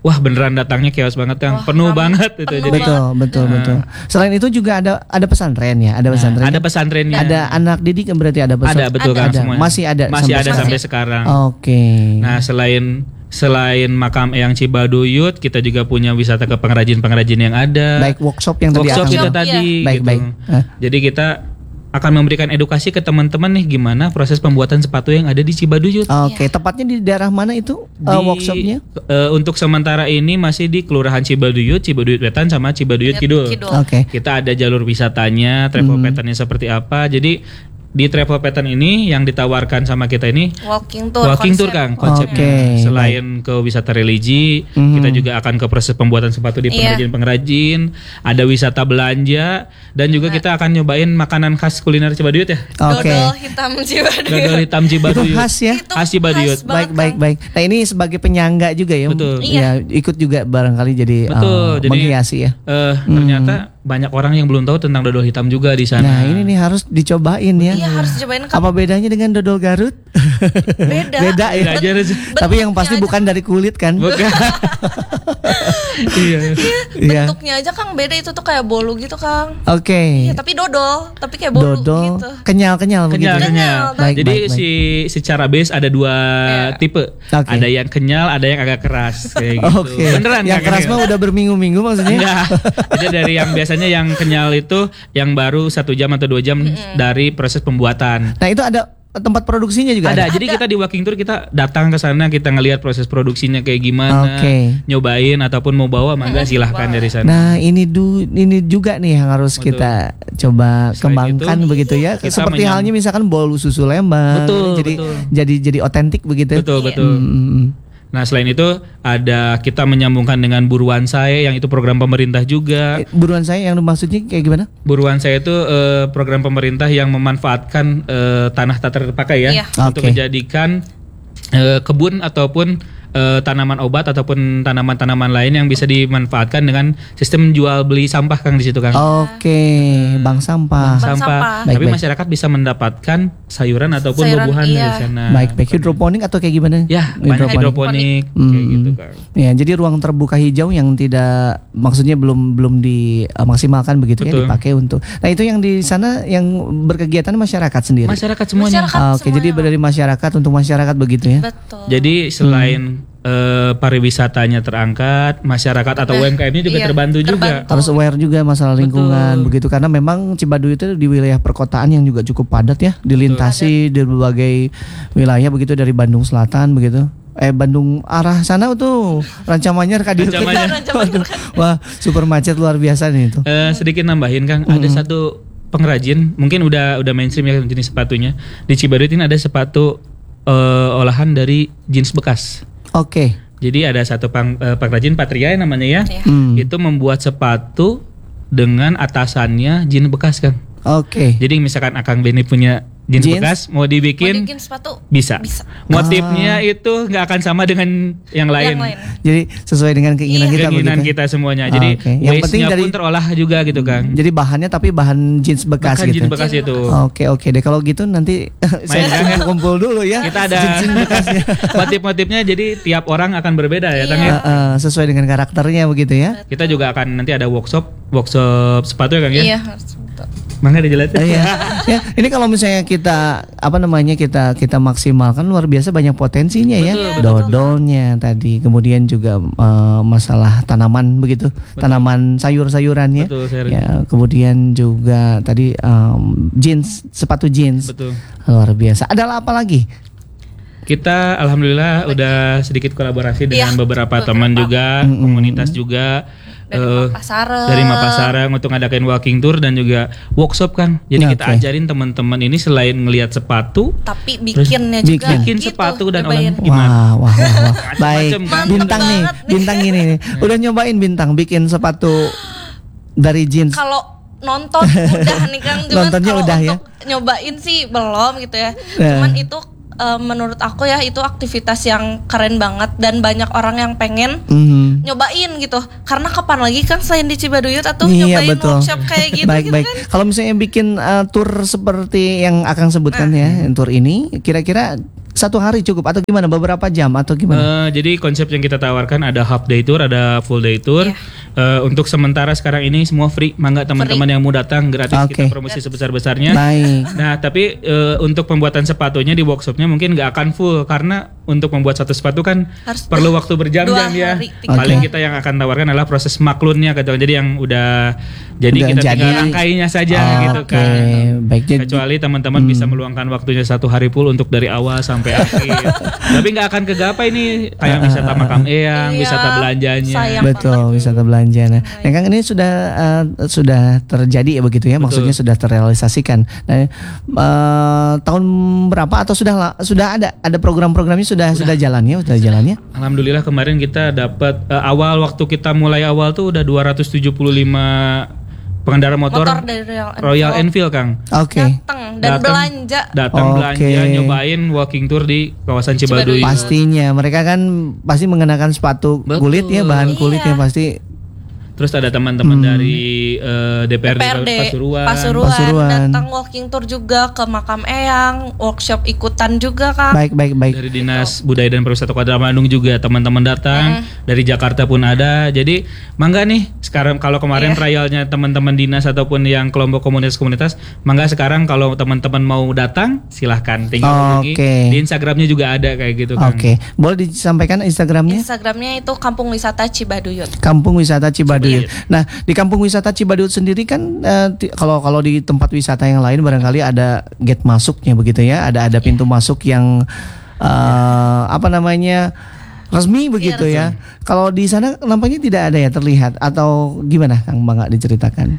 wah beneran datangnya chaos banget Kang, Wah, penuh ramai. banget itu. Penuh Jadi Betul, betul, Nah. betul. Selain itu juga ada ada pesantren ya, ada nah, pesantren. ada pesantrennya. Ada anak didik berarti ada pesantren. Ada, betul Kang Ada. semuanya. Masih ada Masih sampai ada sekarang. sampai sekarang. Oke. Nah, selain selain makam Eyang Cibaduyut, kita juga punya wisata ke pengrajin-pengrajin yang ada. Baik workshop yang tadi Workshop akan itu Workshop, tadi. Baik, gitu. baik. Hah? Jadi kita akan memberikan edukasi ke teman-teman nih gimana proses pembuatan sepatu yang ada di Cibaduyut. Oke, tepatnya di daerah mana itu uh, Di- workshopnya? eh, untuk sementara ini masih di Kelurahan Cibaduyut, Cibaduyut Wetan sama Cibaduyut Kidul. Kidul. Oke. Kita ada jalur wisatanya, travel Hmm. patternnya seperti apa. Jadi di travel pattern ini yang ditawarkan sama kita ini Walking tour. walking tour konsep. Kang konsepnya. Oke, Selain ke wisata religi, Mhm. kita juga akan ke proses pembuatan sepatu di Iya. pengrajin-pengrajin, ada wisata belanja dan juga kita akan nyobain makanan khas kuliner Cibaduyut ya. Oke. Dodol hitam Cibaduyut. Dodol hitam Itu Cibaduyut. khas ya. Itu Khas Cibaduyut. khas banget, Baik, baik, Kang. baik. Nah, ini sebagai penyangga juga ya. Betul. Ya, ikut juga barangkali jadi uh, Betul, jadi- menghiasi ya. Eh, ternyata banyak orang yang belum tahu tentang dodol hitam juga di sana. Nah, ini nih harus dicobain ya. Iya harus dicobain Kang. Apa bedanya dengan dodol Garut? Beda. Beda ya. Beda aja, Rez. Tapi yang pasti Bentuknya bukan dari kulit kan? Bukan. Iya. Iya. Bentuknya aja Kang beda, itu tuh kayak bolu gitu Kang. Oke. Iya tapi dodol, tapi kayak bolu Dodol gitu. kenyal-kenyal begitu. Kenyal, kenyal. Baik, Jadi baik, baik. si secara base ada dua Iya. tipe. Oke. Ada yang kenyal, ada yang agak keras kayak gitu. Oke. Beneran Yang Kang, keras ini? mah udah berminggu-minggu maksudnya. Enggak. Jadi dari yang biasanya yang kenyal itu yang baru satu jam atau dua jam dari proses pembuatan. Nah, itu ada tempat produksinya juga Ada. ada. Jadi kita di walking tour kita datang ke sana, kita ngelihat proses produksinya kayak gimana, Oke. nyobain ataupun mau bawa mangga silahkan dari sana. Nah, ini du ini juga nih yang harus Betul. kita coba Selain kembangkan itu, begitu ya. kita Seperti menyam- halnya misalkan bolu susu Lembang. Betul, jadi betul. jadi jadi otentik begitu. Betul Iya. betul. Hmm, hmm, hmm. Nah selain itu ada kita menyambungkan dengan Buruan Saya yang itu program pemerintah juga. Eh, Buruan saya yang maksudnya kayak gimana? Buruan Saya itu eh, program pemerintah yang memanfaatkan eh, tanah tak terpakai ya Iya. untuk Oke. menjadikan eh, kebun ataupun eh, tanaman obat ataupun tanaman-tanaman lain yang bisa dimanfaatkan dengan sistem jual beli sampah Kang di situ Kang. Oke, bank sampah. Bank Sampah. sampah. Baik, Tapi baik. masyarakat bisa mendapatkan sayuran ataupun Sayuran, buah-buahan iya. dari sana. Baik, baik hidroponik atau kayak gimana? Ya, banyak hidroponik kayak Hmm. gitu Kang. Ya, jadi ruang terbuka hijau yang tidak maksudnya belum belum dimaksimalkan begitu ya Betul. dipakai untuk. Nah, itu yang di sana yang berkegiatan masyarakat sendiri. Masyarakat semuanya. Masyarakat Ah, Oke, jadi semuanya. dari masyarakat untuk masyarakat begitu ya. Betul. Jadi selain eh, pariwisatanya terangkat, masyarakat atau U M K M-nya juga Iya, terbantu juga. terbantu. Harus aware juga masalah lingkungan Betul. begitu karena memang Cibaduyut itu di wilayah perkotaan yang juga cukup padat ya, dilintasi di berbagai wilayah begitu dari Bandung Selatan begitu. Eh Bandung arah sana tuh Rancamanyar Kadir. Ranca Manyar. Waduh, wah, super macet luar biasa nih itu. Eh, sedikit nambahin Kang, ada satu pengrajin, mungkin udah udah mainstream ya jenis sepatunya. Di Cibaduyut ini ada sepatu eh, olahan dari jeans bekas. Oke. Jadi ada satu pang, eh, pengrajin Patria namanya ya. Iya. Hmm. Itu membuat sepatu dengan atasannya jeans bekas Kang. Oke. Jadi misalkan Akang Beni punya jeans, Jeans. bekas mau Mau dibikin bikin sepatu bisa. bisa. Motifnya itu nggak akan sama dengan yang lain. Yang lain. Jadi sesuai dengan keinginan Iya. kita Keinginan begitu. kita semuanya. Ah, Jadi oke. Yang penting waste-nya dari- pun terolah juga gitu Kang. Jadi bahannya tapi bahan jeans bekas Bahkan gitu. jeans bekas itu. Oke oke deh kalau gitu nanti saya kan? kumpul dulu ya. Kita ada jeans bekasnya. motif-motifnya jadi tiap orang akan berbeda ya Tang ya. Eh, eh, sesuai dengan karakternya begitu ya. Kita juga akan nanti ada workshop workshop sepatu ya Kang ya. Iya. harus betul. Mangga dijelasin. Eh, ya. Ya, ini kalau misalnya kita apa namanya kita kita maksimalkan luar biasa banyak potensinya ya. Betul, Dodolnya tadi, kemudian juga eh, masalah tanaman begitu, tanaman sayur-sayurannya. Betul, sayur. Ya, kemudian juga tadi em, jeans, sepatu jeans. Betul. Luar biasa. Ada apa lagi? Kita alhamdulillah udah sedikit kolaborasi dengan Iya, beberapa beberapa. teman juga, komunitas juga Dari eh, Mapasareng. dari Mapasareng untuk ngadain walking tour dan juga workshop Kang. Jadi Nah, kita oke. ajarin teman-teman ini selain ngelihat sepatu, Tapi bikinnya juga bikin. bikin gitu, sepatu dan nyobain. olahan gimana? Wah, wah, wah, wah. Baik. Macem-macem, kan? Bintang nih, Mantep banget nih. bintang ini nih. Udah nyobain bintang bikin sepatu dari jeans. Kalau nonton udah nih Kang, cuman Nontonnya kalau udah ya? untuk nyobain sih belum gitu ya. Nah. Cuman itu eh, menurut aku ya itu aktivitas yang keren banget dan banyak orang yang pengen Mhm. nyobain gitu. Karena kapan lagi kan selain di Cibaduyut atau Iya, nyobain betul. workshop kayak gitu baik gitu baik. kan. Kalau misalnya bikin uh, tour seperti yang akan sebutkan Nah. ya, tour ini, kira-kira satu hari cukup atau gimana? Beberapa jam atau gimana? Uh, jadi konsep yang kita tawarkan ada half day tour, ada full day tour. Yeah. Uh, untuk sementara sekarang ini semua free. Mangga teman-teman yang mau datang gratis, Okay. kita promosi sebesar-besarnya. Baik. Nah, tapi uh, untuk pembuatan sepatunya di workshopnya mungkin nggak akan full karena untuk membuat satu sepatu kan Harus perlu waktu berjam-jam dua ya. hari, tiga Paling hari. kita yang akan tawarkan adalah proses maklunnya gitu. Jadi yang udah jadi Udah kita tinggal jadi. rangkainya saja Oh, gitu oke. kan. Baik, jadi- Kecuali teman-teman Hmm. bisa meluangkan waktunya satu hari full untuk dari awal sampai akhir. Tapi nggak akan kegapai nih kayak wisata makam eyang, Iya, wisata belanjanya. sayang Betul, banget. wisata belanja. Nah, ya Kang, ini sudah uh, sudah terjadi ya begitu ya, maksudnya sudah terrealisasikan. Nah, uh, tahun berapa atau sudah la- sudah ada ada program-programnya sudah sudah jalannya, sudah jalannya? Alhamdulillah kemarin kita dapat eh, awal waktu kita mulai awal tuh udah dua ratus tujuh puluh lima pengendara motor, Motor dari Royal Enfield. Royal Enfield, Kang. Oke. Datang dan Datang. belanja. Datang Oke. belanja, nyobain walking tour di kawasan Cibaduy. Cibaduy. Pastinya mereka kan pasti mengenakan sepatu Betul. kulit ya, bahan Iya. kulit ya pasti. Terus ada teman-teman dari eh, D P R D, D P R D Pasuruan. Pasuruan, Pasuruan. datang walking tour juga ke makam eyang, workshop ikutan juga Kang. Baik, baik, baik. Dari Dinas Budaya dan Pariwisata Kota Bandung juga teman-teman datang. Dari Jakarta pun ada. Jadi mangga nih sekarang kalau kemarin Iya. trialnya teman-teman dinas ataupun yang kelompok komunitas-komunitas, mangga sekarang kalau teman-teman mau datang silahkan tinggal hubungi. Oke. Di Instagramnya juga ada kayak gitu kan. Oke, boleh disampaikan Instagramnya? Instagramnya itu Kampung Wisata Cibaduyut. Kampung Wisata Cibaduyut. Nah, di Kampung Wisata Cibaduyut sendiri kan eh, ti- kalau kalau di tempat wisata yang lain barangkali ada gate masuknya begitu ya, ada ada pintu masuk yang eh, apa namanya resmi begitu ya. Kalau di sana nampaknya tidak ada ya terlihat atau gimana Kang Bangga diceritakan?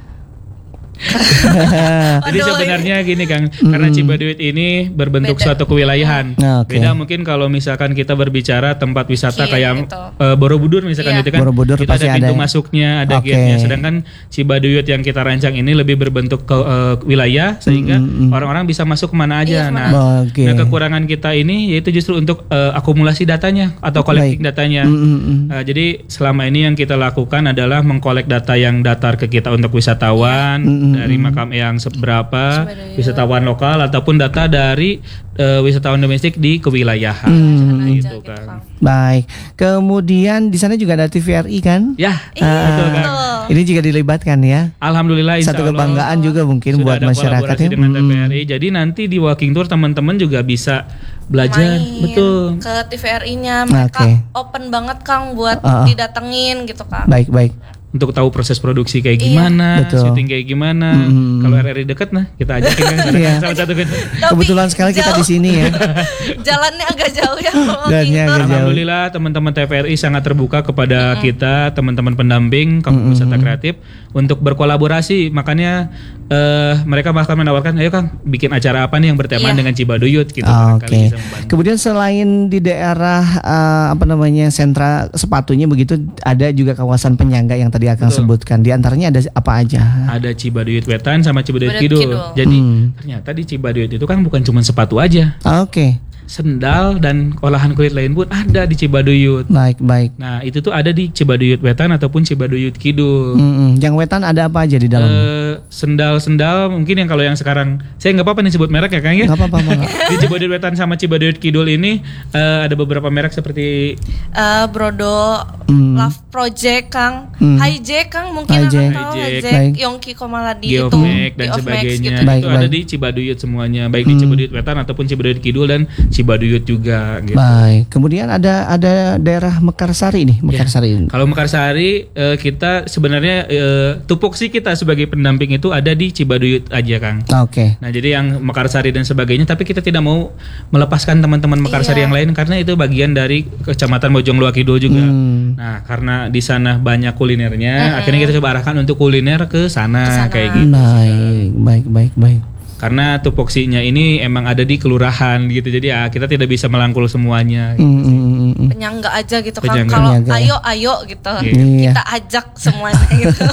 Jadi Waduh, sebenarnya gini Kang, karena Cibaduyut ini berbentuk Beda. suatu kewilayahan. Nah, oke. Beda mungkin kalau misalkan kita berbicara tempat wisata Iya, kayak gitu. eh, Borobudur misalkan Iya. gitu kan. Borobudur kita pasti ada pintu ada. masuknya, ada Oke. gate-nya. Sedangkan Cibaduyut yang kita rancang ini lebih berbentuk ke eh, wilayah sehingga orang-orang bisa masuk kemana aja. Iya, Nah, Oke. nah, kekurangan kita ini yaitu justru untuk eh, akumulasi datanya atau collecting Baik. datanya. Mm, mm, mm. Uh, jadi selama ini yang kita lakukan adalah mengkolek data yang datar ke kita untuk wisatawan Mm-mm. dari makam yang seberapa, Cibaduyut. wisatawan lokal ataupun data dari uh, wisatawan domestik di kewilayahan. Hmm. Gitu Aja kan. Baik. Kemudian di sana juga ada T V R I kan? Ya, Iya, betul kan. betul. Ini juga dilibatkan ya. Alhamdulillah insya Satu Allah kebanggaan juga mungkin sudah buat ada masyarakat kolaborasi ya. dengan Hmm. T V R I. Jadi nanti di walking tour teman-teman juga bisa belajar, Main betul. ke T V R I-nya mereka Oke. open banget Kang buat Ah, ah. didatengin gitu Kang. Baik, baik. Untuk tahu proses produksi kayak Iya. gimana, Betul. syuting kayak gimana. Mm-mm. Kalau R R I dekat nah kita ajakin kan Iya. salah satu kan. Tapi Kebetulan sekali kita di jauh. sini ya. Jalannya agak jauh ya kalau Jalannya walking tour. agak jauh. Alhamdulillah teman-teman T V R I sangat terbuka kepada kita, teman-teman pendamping Kampung Wisata Kreatif untuk berkolaborasi. Makanya eh, mereka bahkan menawarkan, ayo Kang, bikin acara apa nih yang bertema Iya. dengan Cibaduyut gitu. Ah, Barangkali Oke. bisa membantu. Kemudian selain di daerah eh, apa namanya sentra sepatunya begitu, ada juga kawasan penyangga yang tadi akan Betul. sebutkan. Di antaranya ada apa aja? Ada Cibaduyut Wetan sama Cibaduyut Cibaduyut Kidul. Kidul. Jadi Hmm. ternyata di Cibaduyut itu kan bukan cuma sepatu aja, Ah, Oke, sendal dan olahan kulit lain pun ada di Cibaduyut. baik, baik. Nah itu tuh ada di Cibaduyut Wetan ataupun Cibaduyut Kidul. Mm-mm. Yang wetan ada apa aja di dalam? Eh, sendal-sendal mungkin yang kalau yang sekarang saya nggak apa-apa nih sebut merek ya Kang ya. Nggak apa-apa, Bang. Di Cibaduyut Wetan sama Cibaduyut Kidul ini eh, ada beberapa merek seperti Eh, Brodo, Hmm. Love Project Kang, Hmm. Hijack Kang mungkin Hijack. akan tahu Hijack. Hijack, Baik. Yongki Komaladi itu, Geomax dan Geomax sebagainya. gitu. Baik, itu ada baik. di Cibaduyut semuanya, baik di Cibaduyut Wetan ataupun Cibaduyut Kidul dan Cibaduyut juga gitu. Baik. Kemudian ada ada daerah Mekarsari nih, Mekarsari. Kalau Mekarsari eh, kita sebenarnya eh, tupoksi kita sebagai pendamping itu ada di Cibaduyut aja Kang. Oke. Nah jadi yang Mekarsari dan sebagainya, tapi kita tidak mau melepaskan teman-teman Mekarsari Iya. yang lain karena itu bagian dari Kecamatan Bojongloa Kidul juga. Hmm. Nah karena di sana banyak kulinernya, akhirnya kita coba arahkan untuk kuliner ke sana, Ke sana. kayak gitu. Baik, baik, baik, baik. Karena tupoksinya ini emang ada di kelurahan gitu, jadi ya kita tidak bisa melangkul semuanya. Mm, mm, mm, mm. Penyangga aja gitu Kang. Penyangga. Kalau Penyangga. ayo ayo gitu. Iya. Kita ajak semuanya gitu.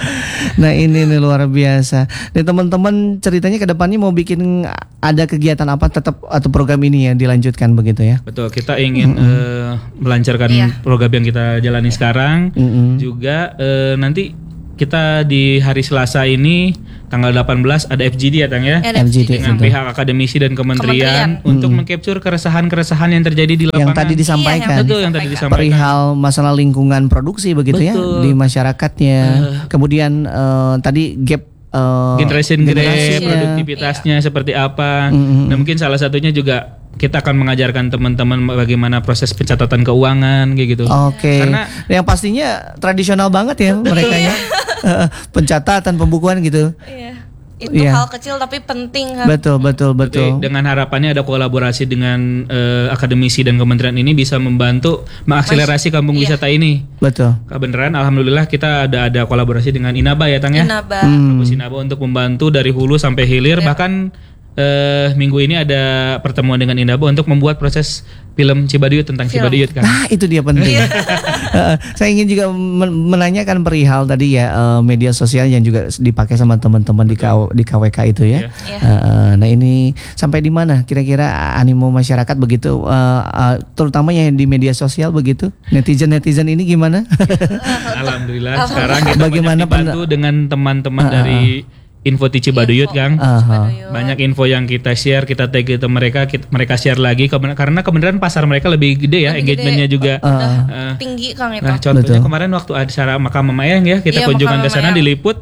Nah ini nih luar biasa. Dan teman-teman ceritanya ke depannya mau bikin ada kegiatan apa tetap atau program ini ya dilanjutkan begitu ya? Betul, kita ingin eh, melancarkan Iya. program yang kita jalani sekarang. Mm-mm. Juga eh, nanti kita di hari Selasa ini tanggal delapan belas ada F G D ya Tang ya. Ada F G D Dengan betul. pihak akademisi dan kementerian, Kementerian. untuk mengcapture keresahan-keresahan yang terjadi di lapangan. Yang tadi disampaikan. Iya, Betul yang tadi disampaikan. Perihal masalah lingkungan produksi begitu ya Betul. di masyarakatnya. Kemudian eh, tadi gap eh, Generation gap, generasinya. produktivitasnya seperti apa. Mm-mm. Nah mungkin salah satunya juga kita akan mengajarkan teman-teman bagaimana proses pencatatan keuangan kayak gitu. Oke. Karena yang pastinya tradisional banget ya mereka ya. Eh, Pencatatan, pembukuan gitu. Iya. Itu Iya. hal kecil tapi penting kan. Betul, betul, betul. Jadi, dengan harapannya ada kolaborasi dengan eh, akademisi dan kementerian ini bisa membantu mengakselerasi kampung Iya. wisata ini. Betul. Kebenaran alhamdulillah kita ada ada kolaborasi dengan Inaba ya Tang ya. Inaba. Hmm. Kampus Inaba untuk membantu dari hulu sampai hilir. Iya. Bahkan eh, minggu ini ada pertemuan dengan Inaba untuk membuat proses film Cibaduyut tentang Film. Cibaduyut kan. Nah, itu dia penting. Eh, Saya ingin juga men- menanyakan perihal tadi ya eh, media sosial yang juga dipakai sama teman-teman di K- di K W K itu ya. Iya. Eh, eh, Nah ini sampai di mana kira-kira animo masyarakat begitu, eh, eh, terutama yang di media sosial begitu, netizen netizen ini gimana? Alhamdulillah sekarang kita Bagaimana banyak dibantu dengan teman-teman dari Info Ti Cibaduyut Info. Kang. Aha. Cibaduyut. Banyak info yang kita share, kita tag ke mereka, kita- mereka share lagi Keben- karena kebenaran pasar mereka lebih gede ya, Lebih engagementnya gede. juga. Udah Eh, tinggi Kang itu. Nah contohnya Betul. kemarin waktu acara Makam Memayang ya, kita Iya, kunjungan Makam ke sana Memayang. diliput,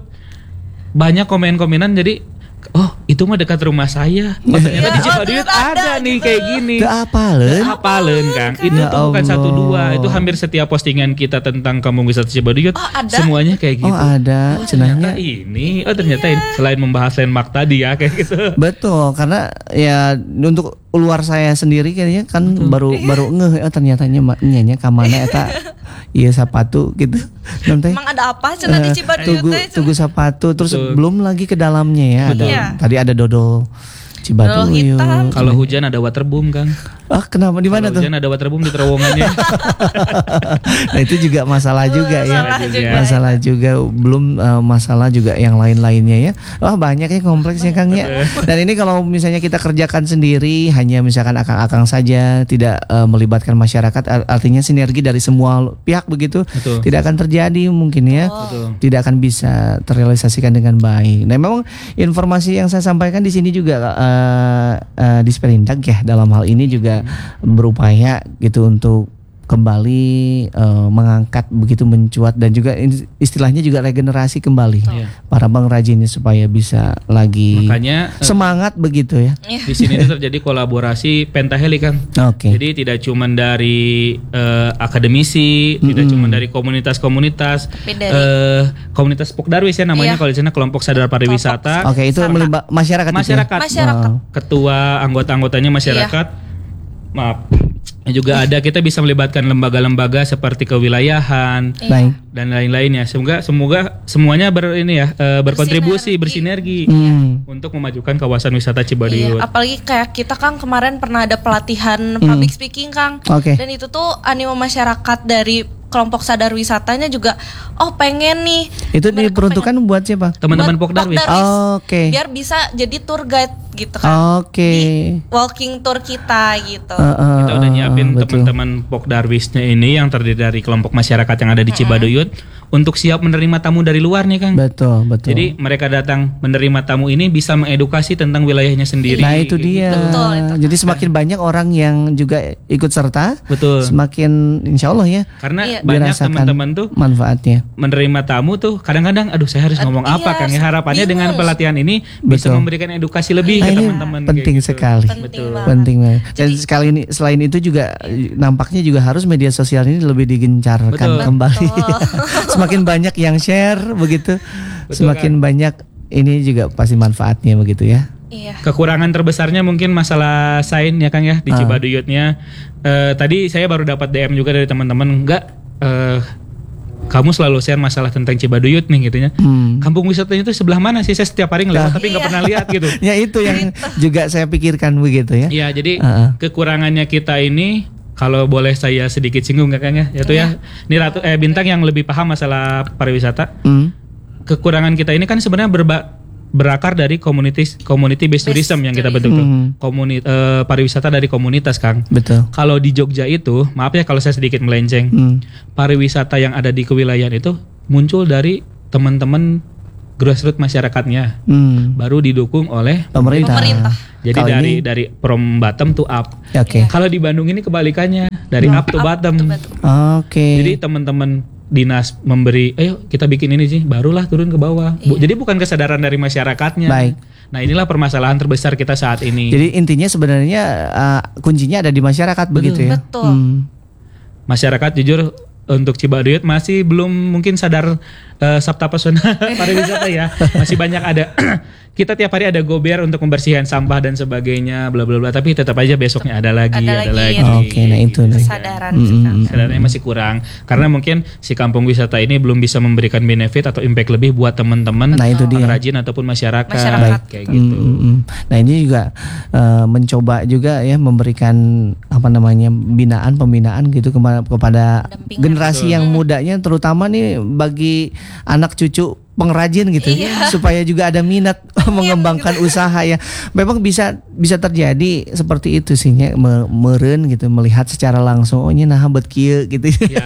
banyak komen-komenan jadi oh itu mah dekat rumah saya. Oh, ternyata Iya, di oh, Cibaduyut ternyata ada, ada nih gitu. kayak gini. Ke apalen? Apalen Kang. Itu Ya tuh bukan Allah. satu dua, itu hampir setiap postingan kita tentang kampung wisata Cibaduyut Oh, ada? semuanya kayak gitu. Oh ada, Ternyata cenahnya. ini, oh ternyata ini selain membahas landmark tadi ya kayak gitu. Betul, karena ya untuk luar saya sendiri kayaknya kan baru baru ngeh oh, ternyata nya nya kamana eta iya sepatu gitu. Nanti Emang ada apa cenah di Cibaduyut tugu teh? tugu sepatu terus Betul. belum lagi ke dalamnya ya ada Iya. tadi ada dodol Dodol Cibaduyut. hitam. Kalau hujan ada waterboom Kang. Ah kenapa di mana Kalau tuh? hujan ada waterboom di terowongannya. Nah itu juga masalah juga ya. Masalah juga. Masalah juga belum eh, masalah juga yang lain-lainnya ya. Wah banyak ya kompleksnya Kang ya. Dan ini kalau misalnya kita kerjakan sendiri hanya misalkan akang-akang saja tidak eh, melibatkan masyarakat ar- artinya sinergi dari semua pihak begitu Betul. tidak akan terjadi mungkin ya. Betul. Tidak akan bisa terrealisasikan dengan baik. Nah memang informasi yang saya sampaikan di sini juga eh, eh, di Sperindag ya dalam hal ini juga berupaya gitu untuk kembali eh, mengangkat begitu mencuat dan juga in- istilahnya juga regenerasi kembali Iya. para pengrajinnya supaya bisa lagi Makanya eh, semangat begitu ya. di sini itu terjadi kolaborasi pentaheli Kang. Oke. Jadi tidak cuma dari eh, akademisi, tidak cuma dari komunitas-komunitas, Tapi dari- eh, komunitas Pokdarwis ya namanya Iya. kalau di sana kelompok sadar pariwisata, Oke, itu Sama. melibat masyarakat itu ya? masyarakat, Masyarakat. Wow. ketua anggota-anggotanya masyarakat, maaf, juga ada kita bisa melibatkan lembaga-lembaga seperti kewilayahan Baik. dan lain-lainnya. Semoga semoga semuanya ber ini ya eh, berkontribusi, bersinergi Hmm. untuk memajukan kawasan wisata Iya, Cibaduyut. apalagi kayak kita Kang kemarin pernah ada pelatihan public speaking Kang. Oke. Dan itu tuh animo masyarakat dari kelompok sadar wisatanya juga oh pengen nih. Itu Mereka diperuntukkan buat siapa? Teman-teman Buat Pokdarwis. Pokdarwis. Oke. Biar bisa jadi tour guide gitu kan. Oke. Walking tour kita gitu. Uh, uh, Kita udah uh, nyiapin uh, betul. teman-teman Pokdarwisnya ini yang terdiri dari kelompok masyarakat yang ada di Cibaduyut untuk siap menerima tamu dari luar nih Kang. Betul, betul. Jadi mereka datang menerima tamu ini bisa mengedukasi tentang wilayahnya sendiri. Nah itu dia. Betul, itu. Jadi semakin banyak orang yang juga ikut serta, Betul. semakin insya Allah ya Karena Iya. banyak dirasakan teman-teman tuh manfaatnya. menerima tamu tuh kadang-kadang aduh saya harus ngomong Iya, apa Kang ya, harapannya bingung. dengan pelatihan ini bisa Betul. memberikan edukasi lebih Nah ke ini teman-teman kayak penting gitu. sekali. Penting Betul. banget. Penting banget. Dan sekali ini selain itu juga nampaknya juga harus media sosial ini lebih digencarkan Betul. kembali. Betul. Semakin banyak yang share begitu, Betul, semakin banyak ini juga pasti manfaatnya begitu ya. Iya. Kekurangan terbesarnya mungkin masalah sign ya Kang ya di Ah. Cibaduyutnya. Eh, tadi saya baru dapat D M juga dari teman-teman, enggak eh, kamu selalu share masalah tentang Cibaduyut nih gitu ya. Hmm. Kampung wisatanya itu sebelah mana sih? Saya setiap hari ngeliat Nah. tapi nggak Iya. pernah lihat gitu. Ya itu yang juga saya pikirkan begitu ya. Iya, jadi Heeh. kekurangannya kita ini kalau boleh saya sedikit singgung ya Kang ya, yaitu ya, ini Ratu eh Bintang yang lebih paham masalah pariwisata. Hmm. Kekurangan kita ini kan sebenarnya berba berakar dari community community based tourism yang kita bentuk tuh. Hmm. Komuni- eh, pariwisata dari komunitas Kang. Betul. Kalau di Jogja itu, maaf ya kalau saya sedikit melenceng, Hmm. pariwisata yang ada di kewilayahan itu muncul dari teman-teman grassroots masyarakatnya, Hmm. baru didukung oleh Pemerintah. Pemerintah. Jadi Kalau dari ini- dari from bottom to up. Ya, Oke. Kalau di Bandung ini kebalikannya, dari up to Up bottom. to bottom. Oke. Jadi teman-teman dinas memberi, ayo kita bikin ini sih, barulah turun ke bawah. Bu- Jadi bukan kesadaran dari masyarakatnya. Baik. Nah inilah permasalahan terbesar kita saat ini. Jadi intinya sebenarnya uh, kuncinya ada di masyarakat begitu ya. Betul. Hmm. Masyarakat jujur untuk Cibaduyut masih belum mungkin sadar uh, sabta pesona pariwisata ya. Masih banyak ada kita tiap hari ada gober untuk membersihkan sampah dan sebagainya bla bla bla, tapi tetap aja besoknya ada lagi, Ada ada, lagi, lagi. Oke, nah itu nih. Kesadaran Mm, sih, mm, Kang. mm. Kesadarannya masih kurang karena mungkin si kampung wisata ini belum bisa memberikan benefit atau impact lebih buat teman-teman Nah, itu dia. pengrajin ataupun masyarakat, Masyarakat. kayak gitu. Mm, mm, mm. Nah ini juga uh, mencoba juga ya memberikan apa namanya binaan pembinaan gitu kema- kepada Pendampingan. generasi yang mudanya, terutama nih bagi anak cucu pengrajin gitu Iya. supaya juga ada minat mengembangkan usaha ya. Memang bisa bisa terjadi seperti itu sih nya, me- meureun gitu melihat secara langsung oh nya nah bet kieu gitu. Ya.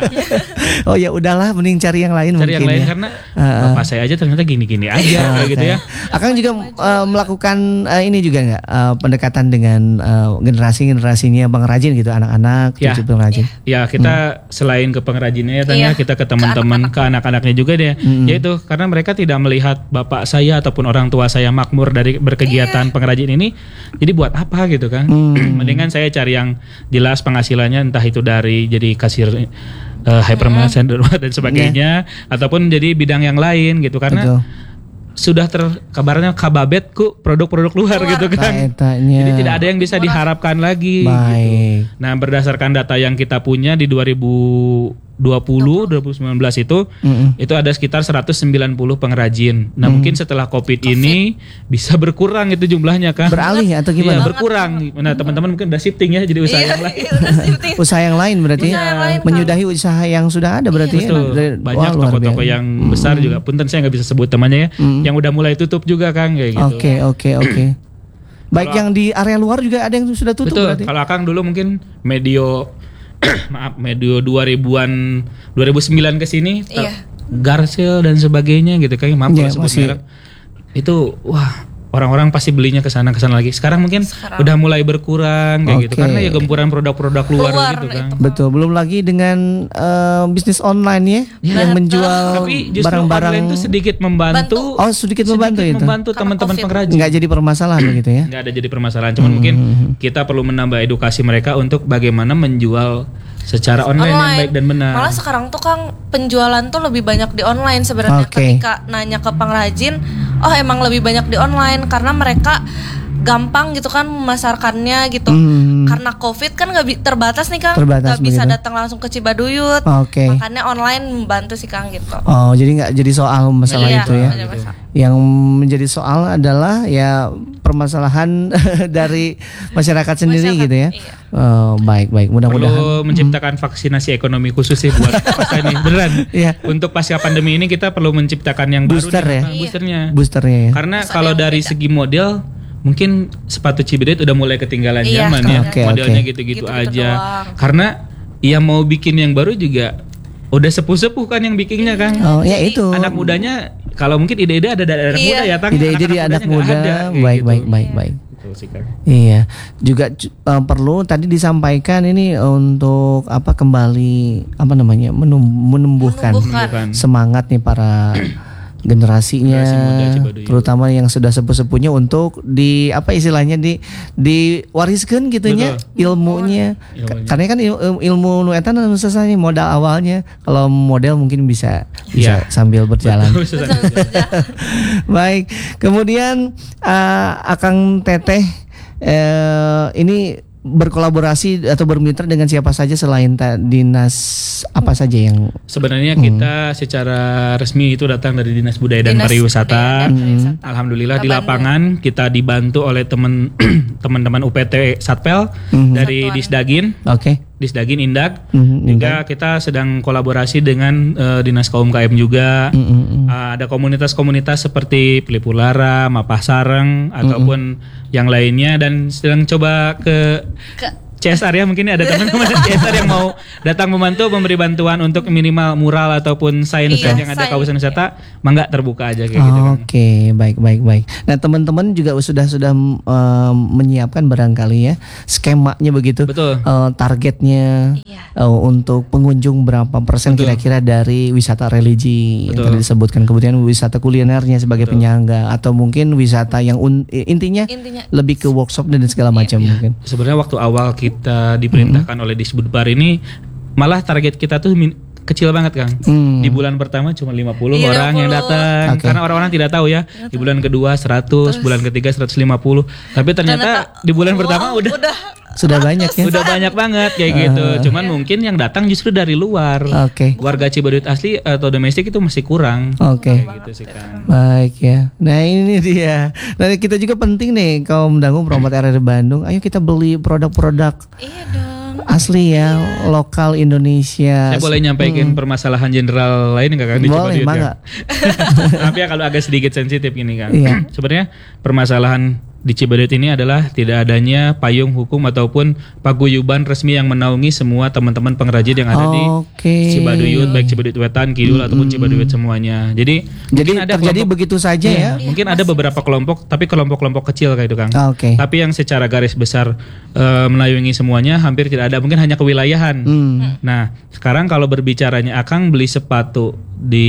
Oh ya udahlah mending cari yang lain Cari mungkin yang lain ya. karena Heeh. bapak saya aja ternyata gini-gini aja kayak gitu ya. Akang juga uh, melakukan uh, ini juga nggak uh, pendekatan dengan uh, generasi-generasinya pengrajin gitu, anak-anak Ya. cucu pengrajin. Ya kita selain ke pengrajinnya ya tanya Iya, kita ke teman-teman ke anak-anaknya juga deh. Yaitu karena mereka tidak melihat bapak saya ataupun orang tua saya makmur dari berkegiatan pengrajin ini. Jadi buat apa gitu kan? Mendingan saya cari yang jelas penghasilannya entah itu dari jadi kasir uh, hypermarket dan sebagainya ataupun jadi bidang yang lain gitu karena Betul. sudah terkabarnya kababet ku produk-produk luar, gitu kan. Nah, etanya. Jadi tidak ada yang bisa diharapkan lagi. Baik. Gitu. Nah, berdasarkan data yang kita punya di dua ribu dua puluh dua ribu sembilan belas itu Mm-mm. itu ada sekitar seratus sembilan puluh pengrajin. Nah, mungkin setelah Covid, ini bisa berkurang itu jumlahnya kan. Beralih atau Iya, gimana? berkurang. Nah, teman-teman mungkin udah shifting ya jadi usaha Iya, yang lain. iya, udah shifting. Usaha yang lain berarti Usaha yang lain, Kang. menyudahi usaha yang sudah ada berarti ya? Betul. Dari- Banyak wah, luar toko-toko biasa. yang besar juga. Punten saya nggak bisa sebut temannya ya. Yang udah mulai tutup juga Kang kayak gitu. Oke oke oke. Baik, Kalau- yang di area luar juga ada yang sudah tutup Betul. berarti. Kalau Akang dulu mungkin medio maaf medio dua ribuan dua ribu sembilan ke sini Iya. Garcel dan sebagainya gitu kayak maaf Iya, kalau sebut masih- merek. Itu wah orang-orang pasti belinya ke sana ke sana lagi. Sekarang mungkin Sekarang. udah mulai berkurang kayak gitu Oke. karena ya gempuran produk-produk luar, Luar gitu kan. itu. Betul, belum lagi dengan eh, bisnis online ya, yang menjual Tapi justru barang-barang. online itu sedikit membantu. Oh, sedikit membantu itu. membantu Karena teman-teman COVID. pengrajin. Nggak jadi permasalahan begitu ya. Nggak ada jadi permasalahan, cuman mungkin kita perlu menambah edukasi mereka untuk bagaimana menjual secara online, yang baik dan benar. Malah sekarang tuh Kang penjualan tuh lebih banyak di online sebenarnya. Oke. Ketika nanya ke pengrajin, oh emang lebih banyak di online karena mereka gampang gitu kan memasarkannya gitu. Hmm. Karena COVID kan nggak bi- terbatas nih Kang, Terbatas nggak bisa begitu. datang langsung ke Cibaduyut. Oke. Makanya online membantu sih Kang gitu. Oh, jadi nggak jadi soal masalah Iya, itu ya. nggak ada masalah. Yang menjadi soal adalah ya permasalahan dari masyarakat sendiri Masyarakat, gitu ya. iya. Oh, baik baik. Mudah-mudahan. Perlu menciptakan vaksinasi ekonomi khusus sih buat pasca ini beneran. Iya. Untuk pasca pandemi ini kita perlu menciptakan yang Booster baru nih, ya? Kang, boosternya. Boosternya ya. Karena Terus ada kalau yang dari beda. segi model mungkin sepatu Cibaduyut udah mulai ketinggalan Iya, zaman ya. Oke, Modelnya oke. gitu-gitu Gitu-gitu aja. doang. Karena ya mau bikin yang baru juga udah sepuh-sepuh kan yang bikinnya kan. Oh, ya itu. Anak mudanya kalau mungkin ide-ide ada dari anak Iya. muda ya, Tang. Ide-ide di anak Anak-anak mudanya muda. nggak ada, kayak Baik gitu. baik baik baik. Gitu sih, Kang. Iya, juga cu- eh, perlu tadi disampaikan ini untuk apa kembali apa namanya menum- menumbuhkan, Menumbuhkan. Bukan. semangat nih para generasinya, Generasi muda Cibaduyut. terutama yang sudah sepuh-sepuhnya untuk di apa istilahnya di diwariskan gitunya Betul. ilmunya. Ilmunya. Ka- Karena kan il- il- ilmu nu eta nu sesanya modal awalnya. Kalau model mungkin bisa bisa Iya. sambil berjalan. Betul, susah. Baik, kemudian uh, Akang Teteh eh, ini berkolaborasi atau bermitra dengan siapa saja selain ta- dinas apa saja yang Sebenarnya Hmm. kita secara resmi itu datang dari Dinas Budaya dan Dinas Pariwisata. Budaya dan Pariwisata. Alhamdulillah Kota di lapangan kita dibantu oleh teman teman-teman U P T Satpel Mhm. dari Satuan. Disdagin, oke. Disdagin Indak. Mhm, Juga kita sedang kolaborasi dengan eh, Dinas K U M K M juga. Mm, mm, mm. Uh, ada komunitas-komunitas seperti Pelipulara, Mapah Sareng ataupun yang lainnya dan sedang coba ke Ke C S R ya, mungkin ada teman-teman C S R yang mau datang membantu memberi bantuan untuk minimal mural ataupun sains Iya, yang ada sains, kawasan wisata, mangga terbuka aja kayak Oh, gitu kan. Oke, baik baik baik. Nah, teman-teman juga sudah sudah um, menyiapkan barangkali ya skemanya begitu. Betul. Uh, targetnya Iya. uh, untuk pengunjung berapa persen Betul. kira-kira dari wisata religi yang Betul. tadi disebutkan, kemudian wisata kulinernya sebagai Betul. penyangga atau mungkin wisata yang un- intinya Intinya lebih ke workshop dan segala macam mungkin. Sebenarnya waktu awal kita diperintahkan oleh Disbudpar ini malah target kita tuh min- kecil banget Kang. Hmm. Di bulan pertama cuma lima puluh Iya, orang yang lima puluh. datang Oke. karena orang-orang tidak tahu ya. Di bulan kedua seratus, bulan ketiga seratus lima puluh. Tapi ternyata, di bulan wow, pertama udah udah Sudah banyak ya. udah banyak banget kayak gitu. Cuman mungkin yang datang justru dari luar. Oke. Warga Cibaduyut asli atau domestik itu masih kurang. Oke. Kayak gitu sih Kang. Baik ya. Nah ini dia. Nah kita juga penting nih kaum dangu promote R R D Bandung. Ayo kita beli produk-produk iya dong. asli ya, lokal Indonesia. Saya boleh nyampaikan permasalahan general lain nggak Kang di Boleh, Cibaduyut mangga. ya? Tapi ya kalau agak sedikit sensitif gini Kang. Iya. Sebenarnya permasalahan di Cibaduyut ini adalah tidak adanya payung hukum ataupun paguyuban resmi yang menaungi semua teman-teman pengrajin yang ada di Oke. Cibaduyut, baik Cibaduyut Wetan, Kidul ataupun Cibaduyut semuanya. Jadi, Jadi mungkin ada terjadi kelompok- begitu saja ya. Iya, mungkin ada beberapa kelompok, tapi kelompok-kelompok kecil kayak itu Kang. Ah, Oke. Tapi yang secara garis besar eh, menaungi semuanya hampir tidak ada, mungkin hanya kewilayahan. Hmm. Nah, sekarang kalau berbicaranya Akang beli sepatu di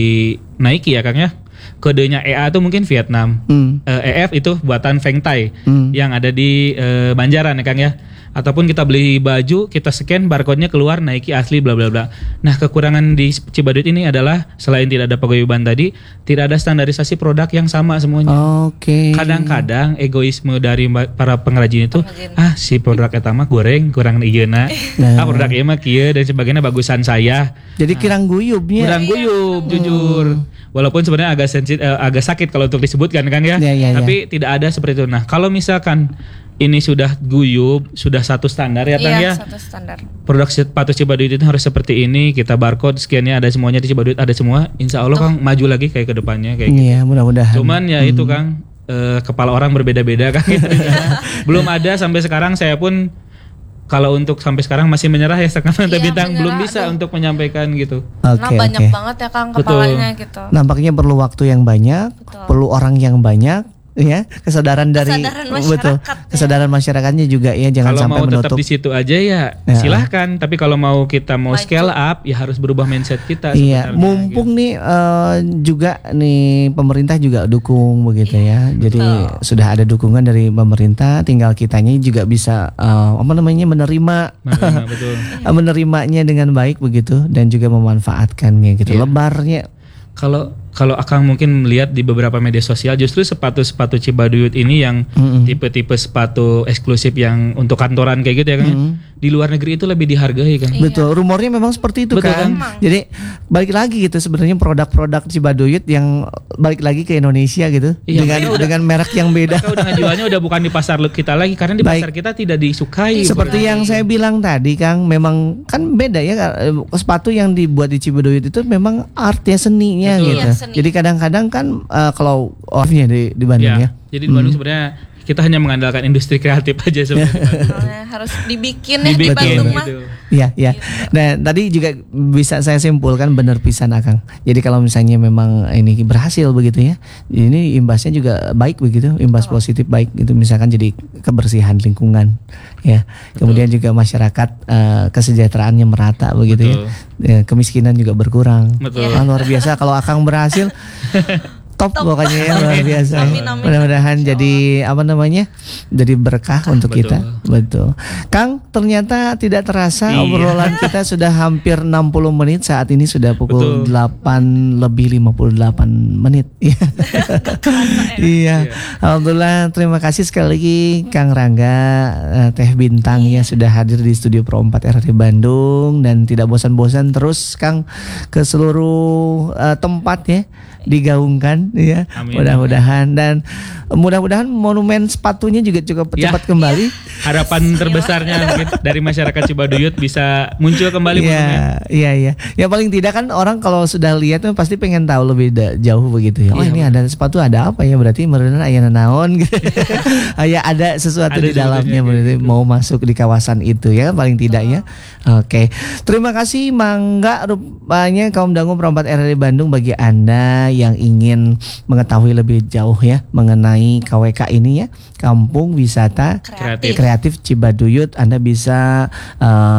Nike ya Kang ya. Kodenya E A itu mungkin Vietnam. Hmm. Eh, E F itu buatan Feng Tai Hmm. yang ada di eh, Banjaran ya Kang ya. Ataupun kita beli baju, kita scan barcode-nya keluar Nike asli bla bla bla. Nah, kekurangan di Cibaduyut ini adalah selain tidak ada paguyuban tadi, tidak ada standarisasi produk yang sama semuanya. Oke. Kadang-kadang egoisme dari ma- para pengrajin itu, Pengrajin. ah si produk eta mah goreng kurang iyeuna. Nah. Ah produk ieu mah kieu dan sebagainya bagusan saya. Jadi kirang guyubnya. Kurang guyup jujur. Walaupun sebenarnya agak sensit, eh, agak sakit kalau untuk disebutkan kan ya. Ya, ya, ya. Tapi tidak ada seperti itu. Nah, kalau misalkan ini sudah guyup, sudah satu standar ya Kang Iya, ya. satu standar. Produk sepatu Cibaduyut itu harus seperti ini, kita barcode scan-nya ada semuanya di Cibaduyut ada semua. Insya Allah Kang maju lagi kayak ke depannya kayak gitu. Iya, mudah-mudahan. Cuman ya itu Kang, eh, kepala orang berbeda-beda kan. Belum ada sampai sekarang, saya pun kalau untuk sampai sekarang masih menyerah ya setengah mata Iya, bintang, belum menyerah, bisa aduh. untuk menyampaikan gitu. Nah, Oke, banyak oke. banget ya Kang Betul. kepalanya gitu. Nampaknya perlu waktu yang banyak, Betul. perlu orang yang banyak, ya kesadaran dari Kesadaran betul, masyarakatnya. kesadaran masyarakatnya juga ya, jangan Kalau sampai mau tetap menutup. di situ aja ya, Ya. silahkan. Tapi kalau mau kita mau Maju. scale up ya harus berubah mindset kita. Iya, sebenarnya, mumpung gitu. nih eh, juga nih pemerintah juga dukung begitu ya. Jadi sudah ada dukungan dari pemerintah, tinggal kitanya juga bisa eh, apa namanya menerima Menerima, betul. menerimanya dengan baik begitu dan juga memanfaatkannya gitu. Iya. Lebarnya Kalau kalau Akang mungkin melihat di beberapa media sosial, justru sepatu-sepatu Cibaduyut ini yang Mm-mm. tipe-tipe sepatu eksklusif yang untuk kantoran kayak gitu ya kan. Mm. Di luar negeri itu lebih dihargai kan. betul, rumornya memang seperti itu Betul, kan. kan? Jadi balik lagi gitu sebenarnya produk-produk Cibaduyut yang balik lagi ke Indonesia gitu Iya, dengan mereka udah- dengan merek yang beda. Mereka udah ngejualnya udah bukan di pasar kita lagi karena di Baik. pasar kita tidak disukai. Seperti yang saya bilang tadi Kang, memang kan beda ya eh, sepatu yang dibuat di Cibaduyut itu memang artnya seninya Betul. gitu. Iya, seni. Jadi kadang-kadang kan eh, kalau offnya di di Bandung ya. Ya, jadi di Bandung sebenarnya kita hanya mengandalkan industri kreatif aja sebenarnya. Soalnya harus dibikin ya di Dibikin Bandung mah. gitu. Iya, iya. Nah, tadi juga bisa saya simpulkan benar pisan Akang. Jadi kalau misalnya memang ini berhasil begitu ya, ini imbasnya juga baik begitu, imbas positif baik gitu. Misalkan jadi kebersihan lingkungan, ya. Kemudian juga masyarakat eh, kesejahteraannya merata begitu Betul. ya. Ya, kemiskinan juga berkurang. Betul. Wah, luar biasa kalau Akang berhasil. Top, pokoknya ya luar biasa. ya. Amin, amin. Mudah-mudahan jadi apa namanya? Jadi berkah untuk Betul. kita. Betul. Kang, ternyata tidak terasa Iya. obrolan kita sudah hampir enam puluh menit. Saat ini sudah pukul Betul. delapan lebih lima puluh delapan menit. Iya. Iya. Alhamdulillah, terima kasih sekali lagi Kang Rangga, eh, Teh Bintang ya sudah hadir di studio Pro empat R R D Bandung dan tidak bosan-bosan terus Kang ke seluruh eh, tempat ya digaungkan mudah-mudahan ya. Amin, mudah-mudahan dan mudah-mudahan monumen sepatunya juga cukup Ya. cepat kembali. Harapan terbesarnya mungkin dari masyarakat Cibaduyut bisa muncul kembali monumen. Iya, iya, iya. Ya paling tidak kan orang kalau sudah lihat tuh pasti pengen tahu lebih da- jauh begitu ya. Oh Iya, ini ada sepatu ada apa ya? Berarti merenang aya naon gitu. Ya ada sesuatu Ada di dalamnya sesuatunya berarti gitu. mau masuk di kawasan itu ya paling tidak ya. Oke. Terima kasih Mangga rupanya kaum dangu perempat R R I Bandung bagi Anda yang ingin mengetahui lebih jauh ya mengenai K W K ini ya. Kampung Wisata Kreatif. Kreatif Cibaduyut. Anda bisa uh,